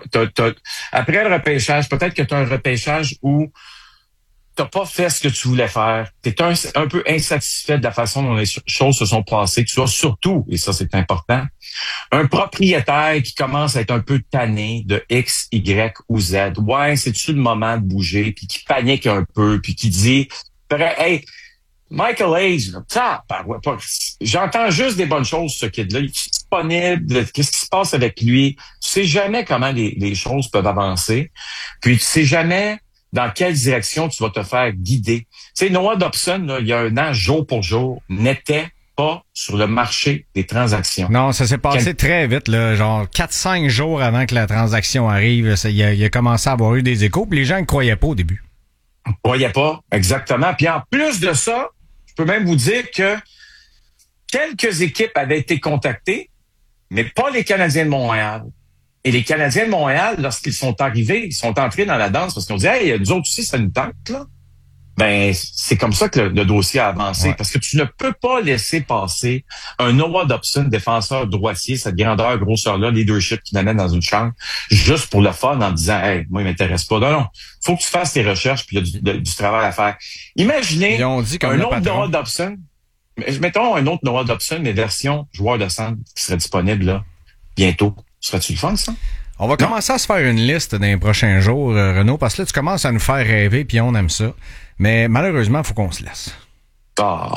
après le repêchage, peut-être que tu as un repêchage où t'as pas fait ce que tu voulais faire. T'es un peu insatisfait de la façon dont les choses se sont passées. Tu as surtout, et ça c'est important, un propriétaire qui commence à être un peu tanné de X, Y ou Z. Ouais, c'est-tu le moment de bouger, puis qui panique un peu, puis qui dit, hey, Michael Hayes, j'entends juste des bonnes choses sur ce kid-là. Il est disponible. Qu'est-ce qui se passe avec lui? Tu sais jamais comment les choses peuvent avancer. Puis tu sais jamais dans quelle direction tu vas te faire guider. Tu sais, Noah Dobson, là, il y a un an, jour pour jour, n'était pas sur le marché des transactions. Non, ça s'est passé très vite, là, genre 4-5 jours avant que la transaction arrive. Il a commencé à avoir eu des échos, puis les gens ne croyaient pas au début. Ne croyaient pas, exactement. Puis en plus de ça, je peux même vous dire que quelques équipes avaient été contactées, mais pas les Canadiens de Montréal. Et les Canadiens de Montréal, lorsqu'ils sont arrivés, ils sont entrés dans la danse parce qu'on dit « Hey, nous autres aussi, ça nous tente, là. » Ben, c'est comme ça que le dossier a avancé. Ouais. Parce que tu ne peux pas laisser passer un Noah Dobson, défenseur droitier, cette grandeur, grosseur-là, leadership qui l'amène dans une chambre, juste pour le fun en disant « Hey, moi, il m'intéresse pas. » Non. Faut que tu fasses tes recherches puis il y a du travail à faire. Imaginez un autre Noah Dobson. Mettons un autre Noah Dobson, mais version joueur de centre qui serait disponible, là, bientôt. Serait-tu le fun, ça? On va commencer à se faire une liste dans les prochains jours, Renaud, parce que là, tu commences à nous faire rêver, puis on aime ça. Mais malheureusement, il faut qu'on se laisse. Ah!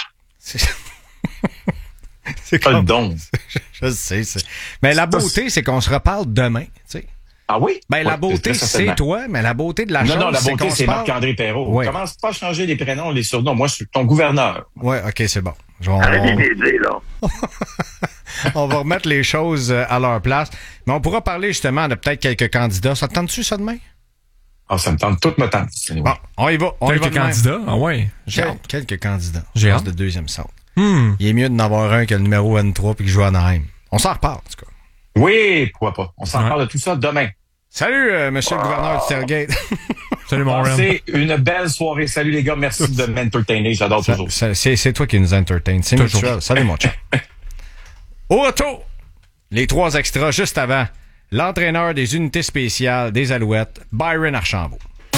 C'est pas le don. Je sais. Mais la beauté, c'est qu'on se reparle demain, tu sais. Ah oui? Ben, la beauté, c'est toi, mais la beauté de la chose, non, la beauté, c'est parle... Marc-André Perrault. Ouais. Commence pas à changer les prénoms, les surnoms. Moi, je suis ton gouverneur. Ouais, OK, c'est bon. Arrêtez d'aider, là. On va remettre les choses à leur place. Mais on pourra parler justement de peut-être quelques candidats. Ça te tente-tu, ça, demain? Ah, ça me tente. Tout me tente. Bon, on y va. Quelques candidats? Ah ouais. Quelques candidats. J'ai hâte. De deuxième centre. Il est mieux d'en avoir un que le numéro 23 puis qui joue à Anaheim. On s'en reparle, en tout cas. Oui, pourquoi pas. On s'en reparle de tout ça demain. Salut, monsieur le gouverneur du Tailgate. Salut, mon Ren. C'est une belle soirée. Salut, les gars. Merci de m'entertainer. J'adore toujours. C'est toi qui nous entertaine. C'est mutuel. Salut, mon chat. Au retour, les 3 extras juste avant. L'entraîneur des unités spéciales des Alouettes, Byron Archambault.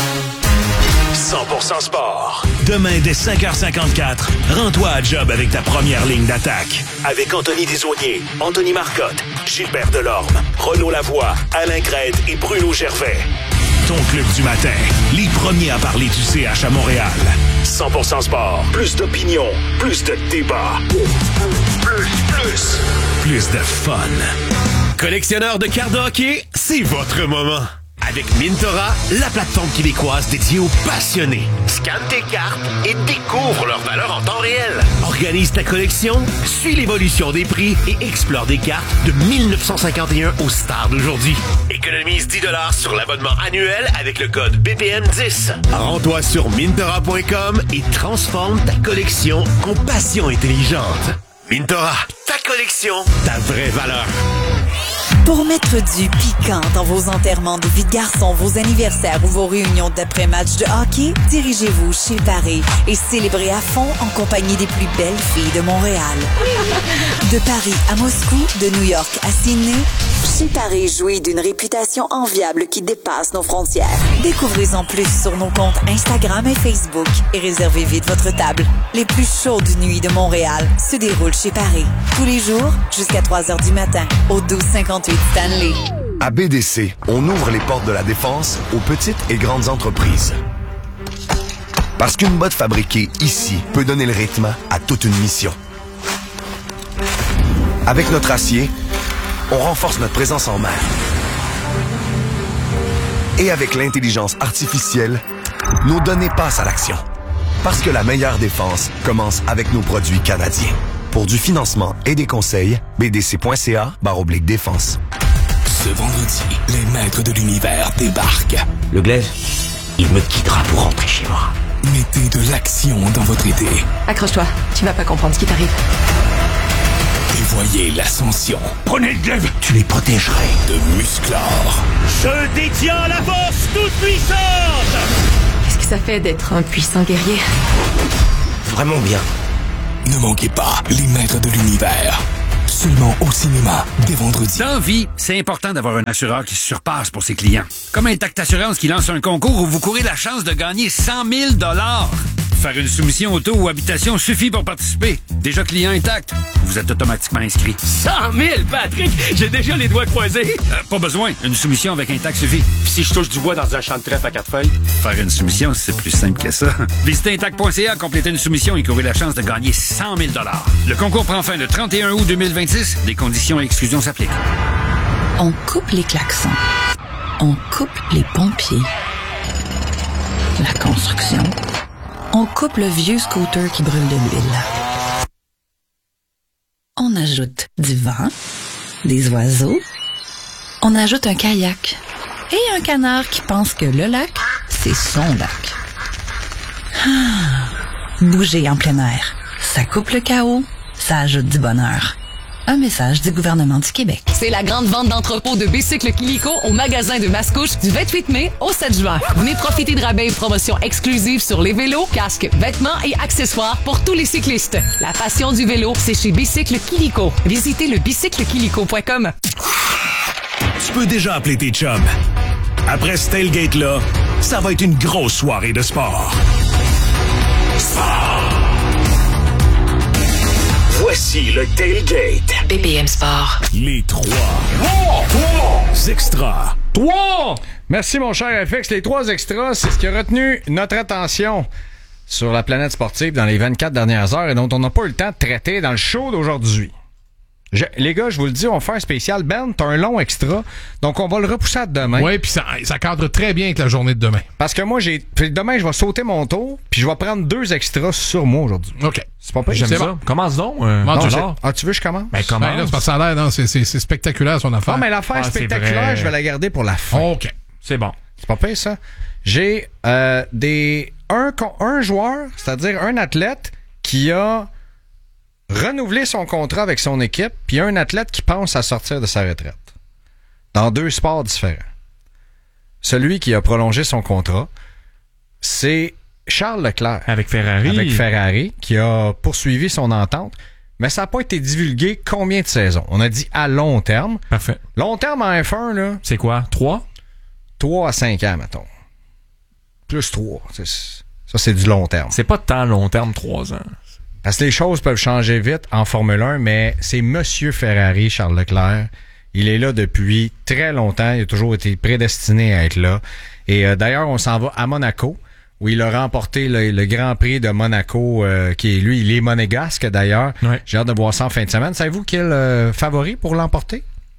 100% sport. Demain, dès 5h54, rends-toi à job avec ta première ligne d'attaque. Avec Anthony Desaulniers, Anthony Marcotte, Gilbert Delorme, Renaud Lavoie, Alain Crête et Bruno Gervais. Ton club du matin. Les premiers à parler du CH à Montréal. 100% sport. Plus d'opinion. Plus de débat. Plus de fun. Collectionneur de cartes de hockey, c'est votre moment. Avec Mintora, la plateforme québécoise dédiée aux passionnés. Scanne tes cartes et découvre leur valeur en temps réel. Organise ta collection, suis l'évolution des prix et explore des cartes de 1951 aux stars d'aujourd'hui. Économise 10$ sur l'abonnement annuel avec le code BPM10. Rends-toi sur Mintora.com et transforme ta collection en passion intelligente. Mintora, ta collection, ta vraie valeur. Pour mettre du piquant dans vos enterrements de vie de garçon, vos anniversaires ou vos réunions d'après-match de hockey, dirigez-vous chez Paris et célébrez à fond en compagnie des plus belles filles de Montréal. De Paris à Moscou, de New York à Sydney, chez Paris jouit d'une réputation enviable qui dépasse nos frontières. Découvrez-en plus sur nos comptes Instagram et Facebook et réservez vite votre table. Les plus chaudes nuits de Montréal se déroulent chez Paris. Tous les jours, jusqu'à 3h du matin, au 1258 Stanley. À BDC, on ouvre les portes de la défense aux petites et grandes entreprises. Parce qu'une botte fabriquée ici peut donner le rythme à toute une mission. Avec notre acier, on renforce notre présence en mer. Et avec l'intelligence artificielle, nos données passent à l'action. Parce que la meilleure défense commence avec nos produits canadiens. Pour du financement et des conseils, bdc.ca/défense. Ce vendredi, les maîtres de l'univers débarquent. Le glaive, il me quittera pour rentrer chez moi. Mettez de l'action dans votre été. Accroche-toi, tu vas pas comprendre ce qui t'arrive. Et voyez l'ascension. Prenez le glaive, tu les protégerais. De Musclor. Je détiens la force toute puissante! Qu'est-ce que ça fait d'être un puissant guerrier? Vraiment bien. Ne manquez pas les maîtres de l'univers. Seulement au cinéma, dès vendredi. Dans vie, c'est important d'avoir un assureur qui se surpasse pour ses clients. Comme Intact Assurance qui lance un concours où vous courez la chance de gagner 100 000 $. Faire une soumission auto ou habitation suffit pour participer. Déjà client Intact, vous êtes automatiquement inscrit. 100 000, Patrick! J'ai déjà les doigts croisés! Pas besoin, une soumission avec Intact suffit. Puis si je touche du bois dans un champ de trèfle à 4 feuilles? Faire une soumission, c'est plus simple que ça. Visitez Intact.ca, complétez une soumission et courez la chance de gagner 100 000 $. Le concours prend fin le 31 août 2026. Des conditions et exclusions s'appliquent. On coupe les klaxons. On coupe les pompiers. La construction. On coupe le vieux scooter qui brûle de l'huile. On ajoute du vent, des oiseaux. On ajoute un kayak et un canard qui pense que le lac, c'est son lac. Bouger en plein air, ça coupe le chaos, ça ajoute du bonheur. Un message du gouvernement du Québec. C'est la grande vente d'entrepôt de Bicycle Kilico au magasin de Mascouche du 28 mai au 7 juin. Venez profiter de rabais et promotions exclusives sur les vélos, casques, vêtements et accessoires pour tous les cyclistes. La passion du vélo, c'est chez Bicycle Kilico. Visitez le bicyclekilico.com. Tu peux déjà appeler tes chums. Après ce tailgate-là, ça va être une grosse soirée de sport. Voici le tailgate. BPM Sport. Les 3 extras. 3! Merci, mon cher FX. Les 3 extras, c'est ce qui a retenu notre attention sur la planète sportive dans les 24 dernières heures et dont on n'a pas eu le temps de traiter dans le show d'aujourd'hui. Les gars, je vous le dis, on fait un spécial. Ben, t'as un long extra, donc on va le repousser à demain. Oui, puis ça cadre très bien avec la journée de demain. Parce que moi, demain, je vais sauter mon tour, puis je vais prendre 2 extras sur moi aujourd'hui. OK. C'est pas pire. J'aime ça. Bon. Commence donc. Tu veux que je commence? Ben, commence. Ben, là, c'est parce que ça a l'air, non, c'est spectaculaire, son affaire. Non, mais l'affaire spectaculaire, je vais la garder pour la fin. OK. C'est bon. C'est pas pire, ça. J'ai un joueur, c'est-à-dire un athlète qui a renouveler son contrat avec son équipe, puis un athlète qui pense à sortir de sa retraite. Dans 2 sports différents. Celui qui a prolongé son contrat, c'est Charles Leclerc. Avec Ferrari, qui a poursuivi son entente, mais ça n'a pas été divulgué combien de saisons. On a dit à long terme. Parfait. Long terme en F1, là. C'est quoi? 3? 3 à 5 ans, mettons. Plus 3. Ça, c'est du long terme. C'est pas tant long terme, 3 ans. Parce que les choses peuvent changer vite en Formule 1, mais c'est Monsieur Ferrari, Charles Leclerc. Il est là depuis très longtemps. Il a toujours été prédestiné à être là. Et d'ailleurs, on s'en va à Monaco, où il a remporté le Grand Prix de Monaco, qui est, lui, il est monégasque d'ailleurs. Ouais. J'ai hâte de voir ça en fin de semaine. Savez-vous qui est le favori pour l'emporter?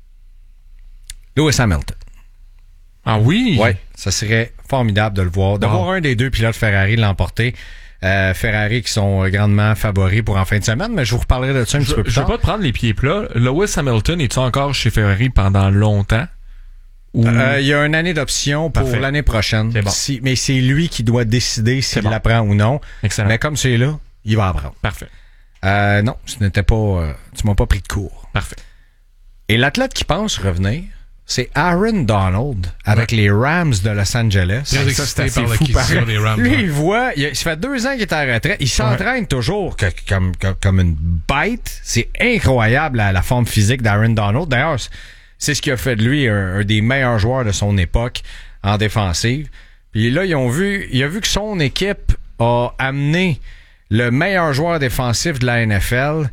Lewis Hamilton. Ah oui? Oui, ça serait formidable de le voir. De voir un des 2 pilotes Ferrari l'emporter. Ferrari qui sont grandement favoris pour en fin de semaine, mais je vous reparlerai de ça un petit peu plus tard. Je vais pas te prendre les pieds plats. Lewis Hamilton, est-tu encore chez Ferrari pendant longtemps? Il y a une année d'option pour l'année prochaine. C'est bon. Mais c'est lui qui doit décider s'il la prend ou non. Excellent. Mais comme c'est là, il va apprendre. Parfait. Non, ce n'était pas... tu m'as pas pris de cours. Parfait. Et l'athlète qui pense revenir, c'est Aaron Donald avec les Rams de Los Angeles. Très excité par l'acquisition des Rams. Lui, il voit, ça fait 2 ans qu'il est en retraite. Il s'entraîne toujours comme une bête. C'est incroyable la forme physique d'Aaron Donald. D'ailleurs, c'est ce qui a fait de lui un des meilleurs joueurs de son époque en défensive. Puis là, il a vu que son équipe a amené le meilleur joueur défensif de la NFL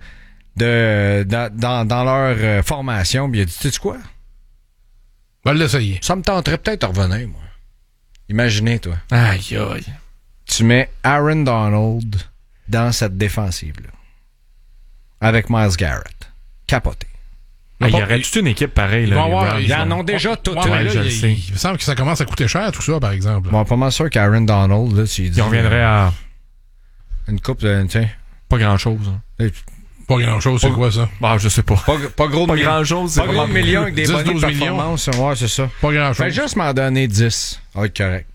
dans leur formation. Puis il a dit, tu sais quoi? Va l'essayer. Ça me tenterait peut-être de revenir, moi. Imaginez, toi. Aïe, aïe. Tu mets Aaron Donald dans cette défensive-là. Avec Myles Garrett. Capoté. Il y aurait toute une équipe pareille. Là, ils en ont déjà toutes. Je le sais. Il me semble que ça commence à coûter cher, tout ça, par exemple. Bon, pas mal sûr qu'Aaron Donald, là, tu dis... Il reviendrait à... Une coupe de... Pas grand-chose. Hein. Pas grand-chose, c'est quoi ça? Bah, je sais pas. Pas gros de grand-chose. Pas gros de millions avec des bonnes performances. Ouais, c'est ça. Pas grand-chose. Fais juste m'en donner 10. Ça va être correct.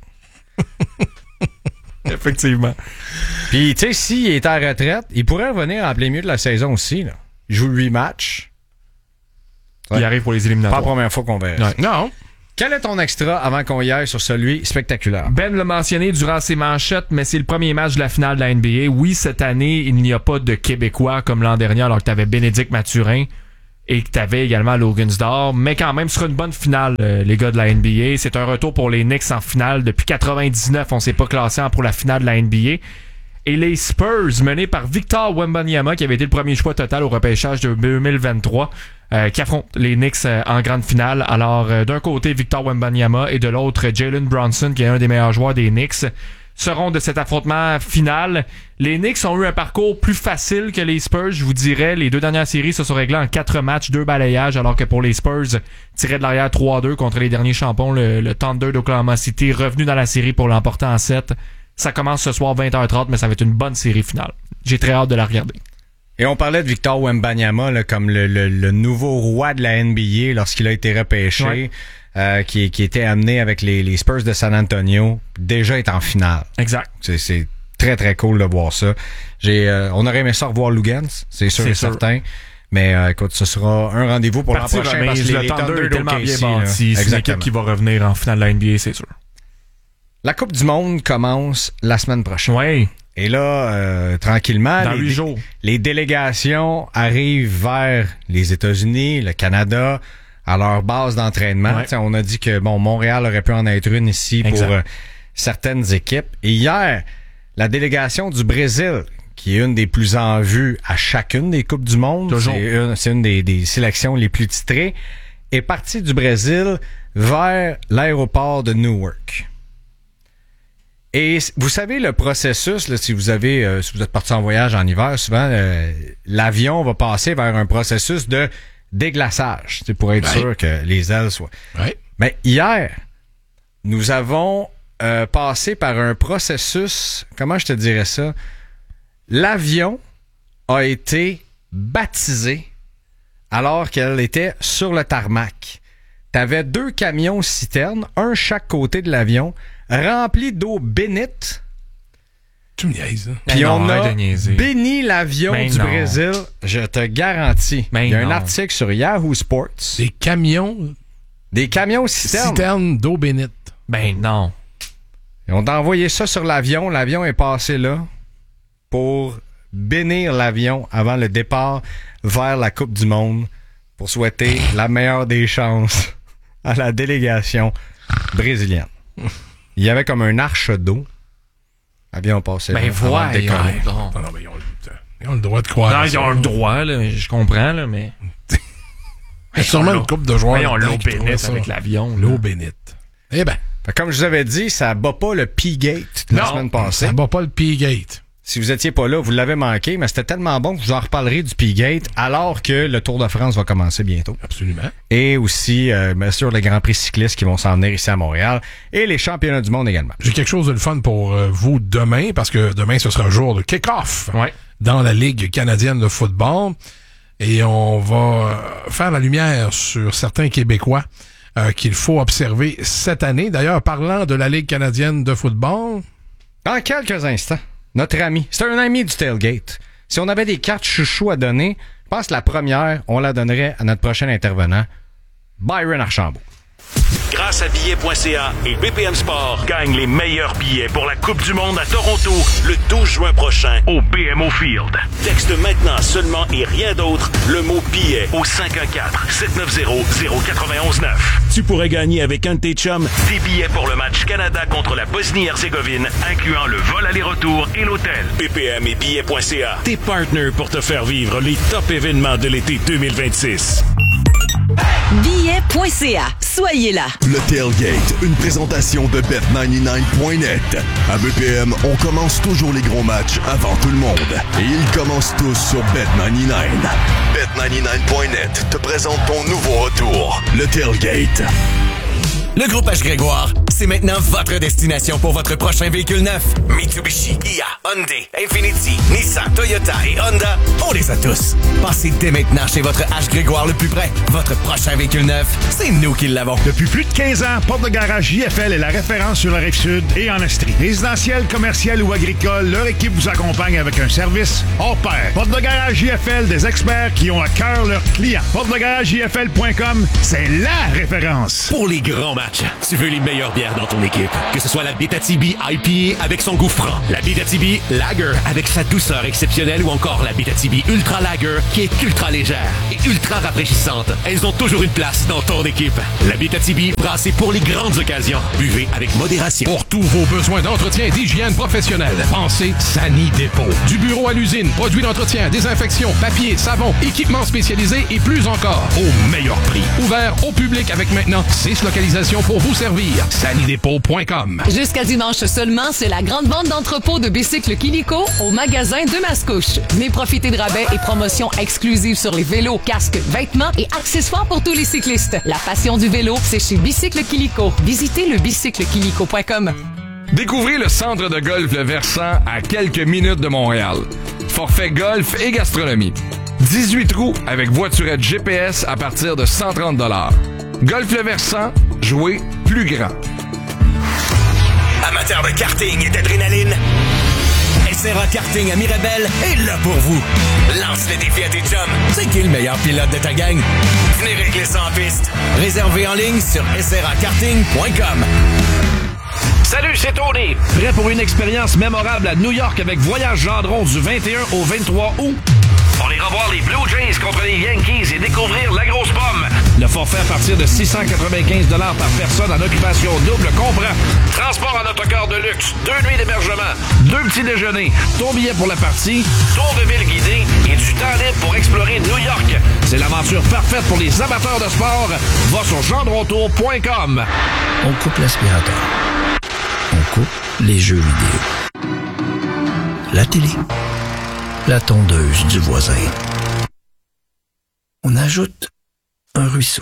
Effectivement. Puis, tu sais, s'il est en retraite, il pourrait revenir en plein milieu de la saison aussi. Là. Il joue 8 matchs. Il arrive pour les éliminatoires. Pas la première fois qu'on verra. Ouais. Non. Quel est ton extra avant qu'on y aille sur celui spectaculaire? Ben l'a mentionné durant ses manchettes, mais c'est le premier match de la finale de la NBA. Oui, cette année, il n'y a pas de Québécois comme l'an dernier, alors que tu avais Bénédicte Mathurin et que tu avais également Logan-Sdor. Mais quand même, ce sera une bonne finale, les gars de la NBA. C'est un retour pour les Knicks en finale. Depuis 99, on s'est pas classé pour la finale de la NBA. Et les Spurs, menés par Victor Wembanyama, qui avait été le premier choix total au repêchage de 2023, qui affrontent les Knicks en grande finale. Alors, d'un côté, Victor Wembanyama et de l'autre, Jalen Brunson, qui est un des meilleurs joueurs des Knicks, seront de cet affrontement final. Les Knicks ont eu un parcours plus facile que les Spurs, je vous dirais. Les 2 dernières séries se sont réglées en 4 matchs, 2 balayages, alors que pour les Spurs, tirés de l'arrière 3-2 contre les derniers champions, le Thunder d'Oklahoma City, revenu dans la série pour l'emporter en 7. Ça commence ce soir 20h30, mais ça va être une bonne série finale. J'ai très hâte de la regarder. Et on parlait de Victor Wembanyama là, comme le nouveau roi de la NBA lorsqu'il a été repêché, qui était amené avec les Spurs de San Antonio, déjà est en finale. Exact. C'est très, très cool de voir ça. On aurait aimé ça revoir Lugans, c'est sûr et certain. Mais écoute, ce sera un rendez-vous pour l'an prochain parce que le Thunder est tellement bien bâti. C'est une équipe qui va revenir en finale de la NBA, c'est sûr. La Coupe du Monde commence la semaine prochaine. Oui. Et là, tranquillement, dans 8 jours, les délégations arrivent vers les États-Unis, le Canada, à leur base d'entraînement. Ouais. On a dit que Montréal aurait pu en être une ici pour certaines équipes. Et hier, la délégation du Brésil, qui est une des plus en vue à chacune des Coupes du Monde, c'est une des sélections les plus titrées, est partie du Brésil vers l'aéroport de Newark. Et vous savez, le processus, là, si vous êtes parti en voyage en hiver, souvent, l'avion va passer vers un processus de déglaçage, pour être sûr que les ailes soient... Mais hier, nous avons passé par un processus, comment je te dirais ça? L'avion a été baptisé alors qu'elle était sur le tarmac. T'avais 2 camions citernes, un chaque côté de l'avion, rempli d'eau bénite. Tu me niaises. Puis on a béni l'avion du Brésil, je te garantis. Il y a un article sur Yahoo Sports. Des camions citernes. Citernes d'eau bénite. Ben non. Et on a envoyé ça sur l'avion. L'avion est passé là pour bénir l'avion avant le départ vers la Coupe du Monde pour souhaiter la meilleure des chances à la délégation brésilienne. Il y avait comme un arche d'eau. L'avion passait là. Ben voyons. Non, mais ils ont le droit de croire. Non, ils ont le droit, là, je comprends, là, mais... Il y a sûrement une couple de joueurs. Ils ont l'eau bénite avec l'avion. L'eau bénite. Eh ben. Comme je vous avais dit, ça bat pas le P-Gate de la semaine passée. Ça bat pas le P-Gate. Si vous étiez pas là, vous l'avez manqué, mais c'était tellement bon que je vous en reparlerai du P-Gate alors que le Tour de France va commencer bientôt. Absolument. Et aussi, bien sûr, les Grands Prix cyclistes qui vont s'en venir ici à Montréal et les championnats du monde également. J'ai quelque chose de le fun pour vous demain, parce que demain, ce sera un jour de kick-off dans la Ligue canadienne de football. Et on va faire la lumière sur certains Québécois qu'il faut observer cette année. D'ailleurs, parlant de la Ligue canadienne de football... Dans quelques instants, notre ami, c'est un ami du Tailgate. Si on avait des cartes chouchou à donner, je pense que la première, on la donnerait à notre prochain intervenant, Byron Archambault. Grâce à billets.ca et BPM Sport, gagne les meilleurs billets pour la Coupe du Monde à Toronto le 12 juin prochain au BMO Field. Texte maintenant seulement et rien d'autre le mot billet au 514-790-0919. Tu pourrais gagner avec un de tes chums des billets pour le match Canada contre la Bosnie-Herzégovine, incluant le vol aller-retour et l'hôtel. BPM et billets.ca, tes partners pour te faire vivre les top événements de l'été 2026. Billets.ca. Soyez là. Le Tailgate, une présentation de Bet99.net. À BPM, on commence toujours les gros matchs avant tout le monde. Et ils commencent tous sur Bet99. Bet99.net te présente ton nouveau retour, le Tailgate. Le groupe H. Grégoire, c'est maintenant votre destination pour votre prochain véhicule neuf. Mitsubishi, Kia, Hyundai, Infiniti, Nissan, Toyota et Honda, on les a tous. Passez dès maintenant chez votre H. Grégoire le plus près. Votre prochain véhicule neuf, c'est nous qui l'avons. Depuis plus de 15 ans, Porte de Garage JFL est la référence sur la Rive-Sud et en Estrie. Résidentiel, commercial ou agricole, leur équipe vous accompagne avec un service hors pair. Porte de Garage JFL, des experts qui ont à cœur leurs clients. PorteDeGarageJFL.com, c'est la référence. Pour les grands matchs, tu veux les meilleures bières dans ton équipe. Que ce soit la Abitibi IPA avec son goût franc, la Abitibi Lager avec sa douceur exceptionnelle ou encore la Abitibi Ultra Lager qui est ultra légère et ultra rafraîchissante. Elles ont toujours une place dans ton équipe. La Abitibi, brassée pour les grandes occasions. Buvez avec modération. Pour tous vos besoins d'entretien et d'hygiène professionnelle, pensez Sani Dépôt. Du bureau à l'usine, produits d'entretien, désinfection, papier, savon, équipements spécialisés et plus encore. Au meilleur prix. Ouvert au public avec maintenant 6 localisations pour vous servir. Sanidépôt.com. Jusqu'à dimanche seulement, c'est la grande vente d'entrepôt de bicycles Kilico au magasin de Mascouche. Venez profiter de rabais et promotions exclusives sur les vélos, casques, vêtements et accessoires pour tous les cyclistes. La passion du vélo, c'est chez Bicycle Kilico. Visitez le bicyclekilico.com. Découvrez le centre de golf Le Versant à quelques minutes de Montréal. Forfait golf et gastronomie. 18 trous avec voiturette GPS à partir de 130 $. Golf Le Versant, jouez plus grand. Amateurs de karting et d'adrénaline, SRA Karting à Mirabel est là pour vous. Lance le défi à tes chums. C'est qui le meilleur pilote de ta gang? Venez régler ça en piste. Réservez en ligne sur srakarting.com. Salut, c'est Tony. Prêt pour une expérience mémorable à New York avec Voyage Gendron du 21 au 23 août? On ira voir les Blue Jays contre les Yankees et découvrir la grosse pomme. Le forfait à partir de 695 $ par personne en occupation double comprend transport en autocar de luxe, 2 nuits d'hébergement, 2 petits déjeuners, ton billet pour la partie, tour de ville guidé et du temps libre pour explorer New York. C'est l'aventure parfaite pour les amateurs de sport. Va sur gendrontour.com. On coupe l'aspirateur. On coupe les jeux vidéo. La télé. La tondeuse du voisin. On ajoute un ruisseau.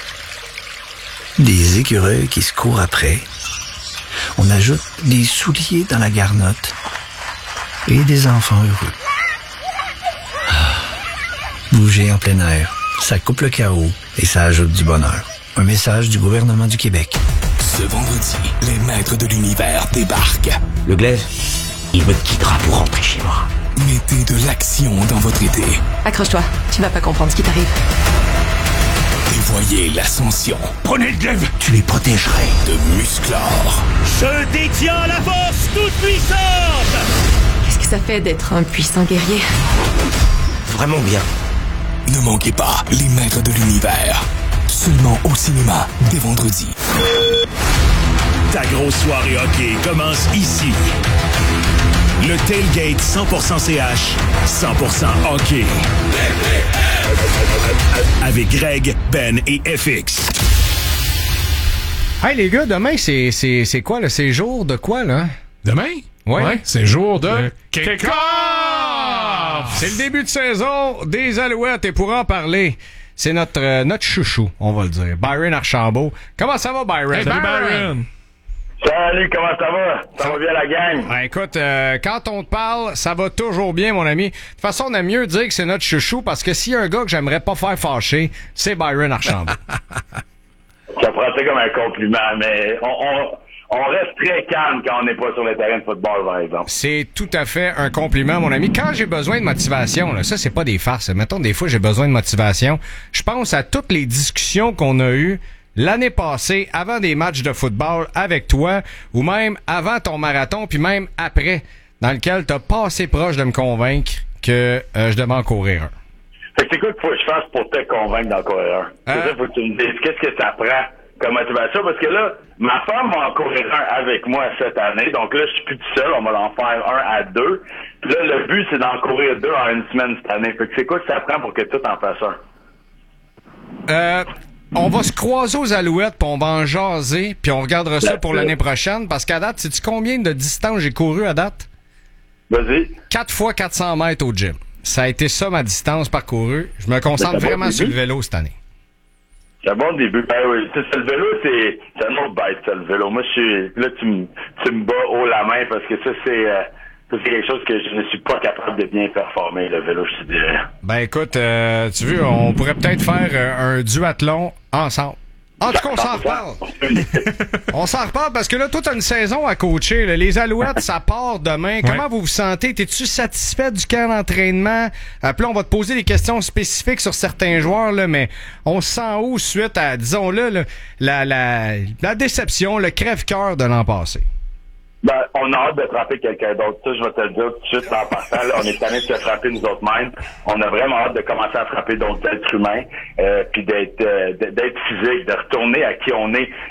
Des écureuils qui se courent après. On ajoute des souliers dans la garnotte. Et des enfants heureux. Bouger en plein air, ça coupe le chaos et ça ajoute du bonheur. Un message du gouvernement du Québec. Ce vendredi, les maîtres de l'univers débarquent. Le glaive, il me quittera pour rentrer chez moi. Mettez de l'action dans votre été. Accroche-toi, tu vas pas comprendre ce qui t'arrive. Et voyez l'ascension. Prenez le glaive, tu les protégerais. De Musclor. Je détiens la force toute puissante. Qu'est-ce que ça fait d'être un puissant guerrier? Vraiment bien. Ne manquez pas les maîtres de l'univers. Seulement au cinéma, dès vendredi. Ta grosse soirée hockey commence ici. Le Tailgate 100% CH, 100% hockey. Avec Greg, Ben et FX. Hey les gars, demain c'est quoi là? C'est jour de quoi là? Demain? Ouais. C'est jour de kick-off! C'est le début de saison des Alouettes et pour en parler, c'est notre chouchou, on va le dire, Byron Archambault. Comment ça va, Byron? Hey, Salut, Byron! Salut, comment ça va? Ça va bien la gang? Ben, écoute, quand on te parle, ça va toujours bien, mon ami. De toute façon, on aime mieux dire que c'est notre chouchou parce que s'il y a un gars que j'aimerais pas faire fâcher, c'est Byron Archambault. Ça prend ça comme un compliment, mais on reste très calme quand on n'est pas sur le terrain de football, par exemple. C'est tout à fait un compliment, mon ami. Quand j'ai besoin de motivation, là, ça, c'est pas des farces. Mettons, des fois, j'ai besoin de motivation. Je pense à toutes les discussions qu'on a eues l'année passée, avant des matchs de football avec toi, ou même avant ton marathon, puis même après, dans lequel t'as pas assez proche de me convaincre que je devais en courir un. Fait que c'est quoi qu'il faut que je fasse pour te convaincre d'en courir un? C'est ça, faut que tu me dises qu'est-ce que ça prend comme motivation, parce que là, ma femme va en courir un avec moi cette année, donc là, je suis plus tout seul, on va en faire un à deux, puis là, le but, c'est d'en courir deux en une semaine cette année. Fait que c'est quoi que ça prend pour que tu en fasses un? On va se croiser aux Alouettes, puis on va en jaser, puis on regardera ça pour l'année prochaine, parce qu'à date, sais-tu combien de distance j'ai couru à date? Vas-y. 4 fois 400 mètres au gym. Ça a été ça, ma distance parcourue. Je me concentre vraiment sur le vélo cette année. C'est un bon début. Ben oui, le vélo, c'est un autre bête, ça, le vélo. Moi, là, tu me bats haut la main parce que ça, c'est quelque chose que je ne suis pas capable de bien performer, le vélo, je te dirais. Ben écoute, tu veux, on pourrait peut-être faire un duathlon ensemble. En tout cas, on s'en reparle. On s'en reparle parce que là, toi, t'as une saison à coacher. Là. Les Alouettes, ça part demain. Comment vous vous sentez? T'es-tu satisfait du camp d'entraînement? Puis là, on va te poser des questions spécifiques sur certains joueurs, là, mais on se sent où suite à, disons-le, la déception, le crève-cœur de l'an passé? Ben, on a hâte de frapper quelqu'un d'autre. Ça, je vais te le dire tout de suite en passant. On est tanné de se frapper nous autres mêmes. On a vraiment hâte de commencer à frapper d'autres êtres humains, puis d'être physique, de retourner à qui on est.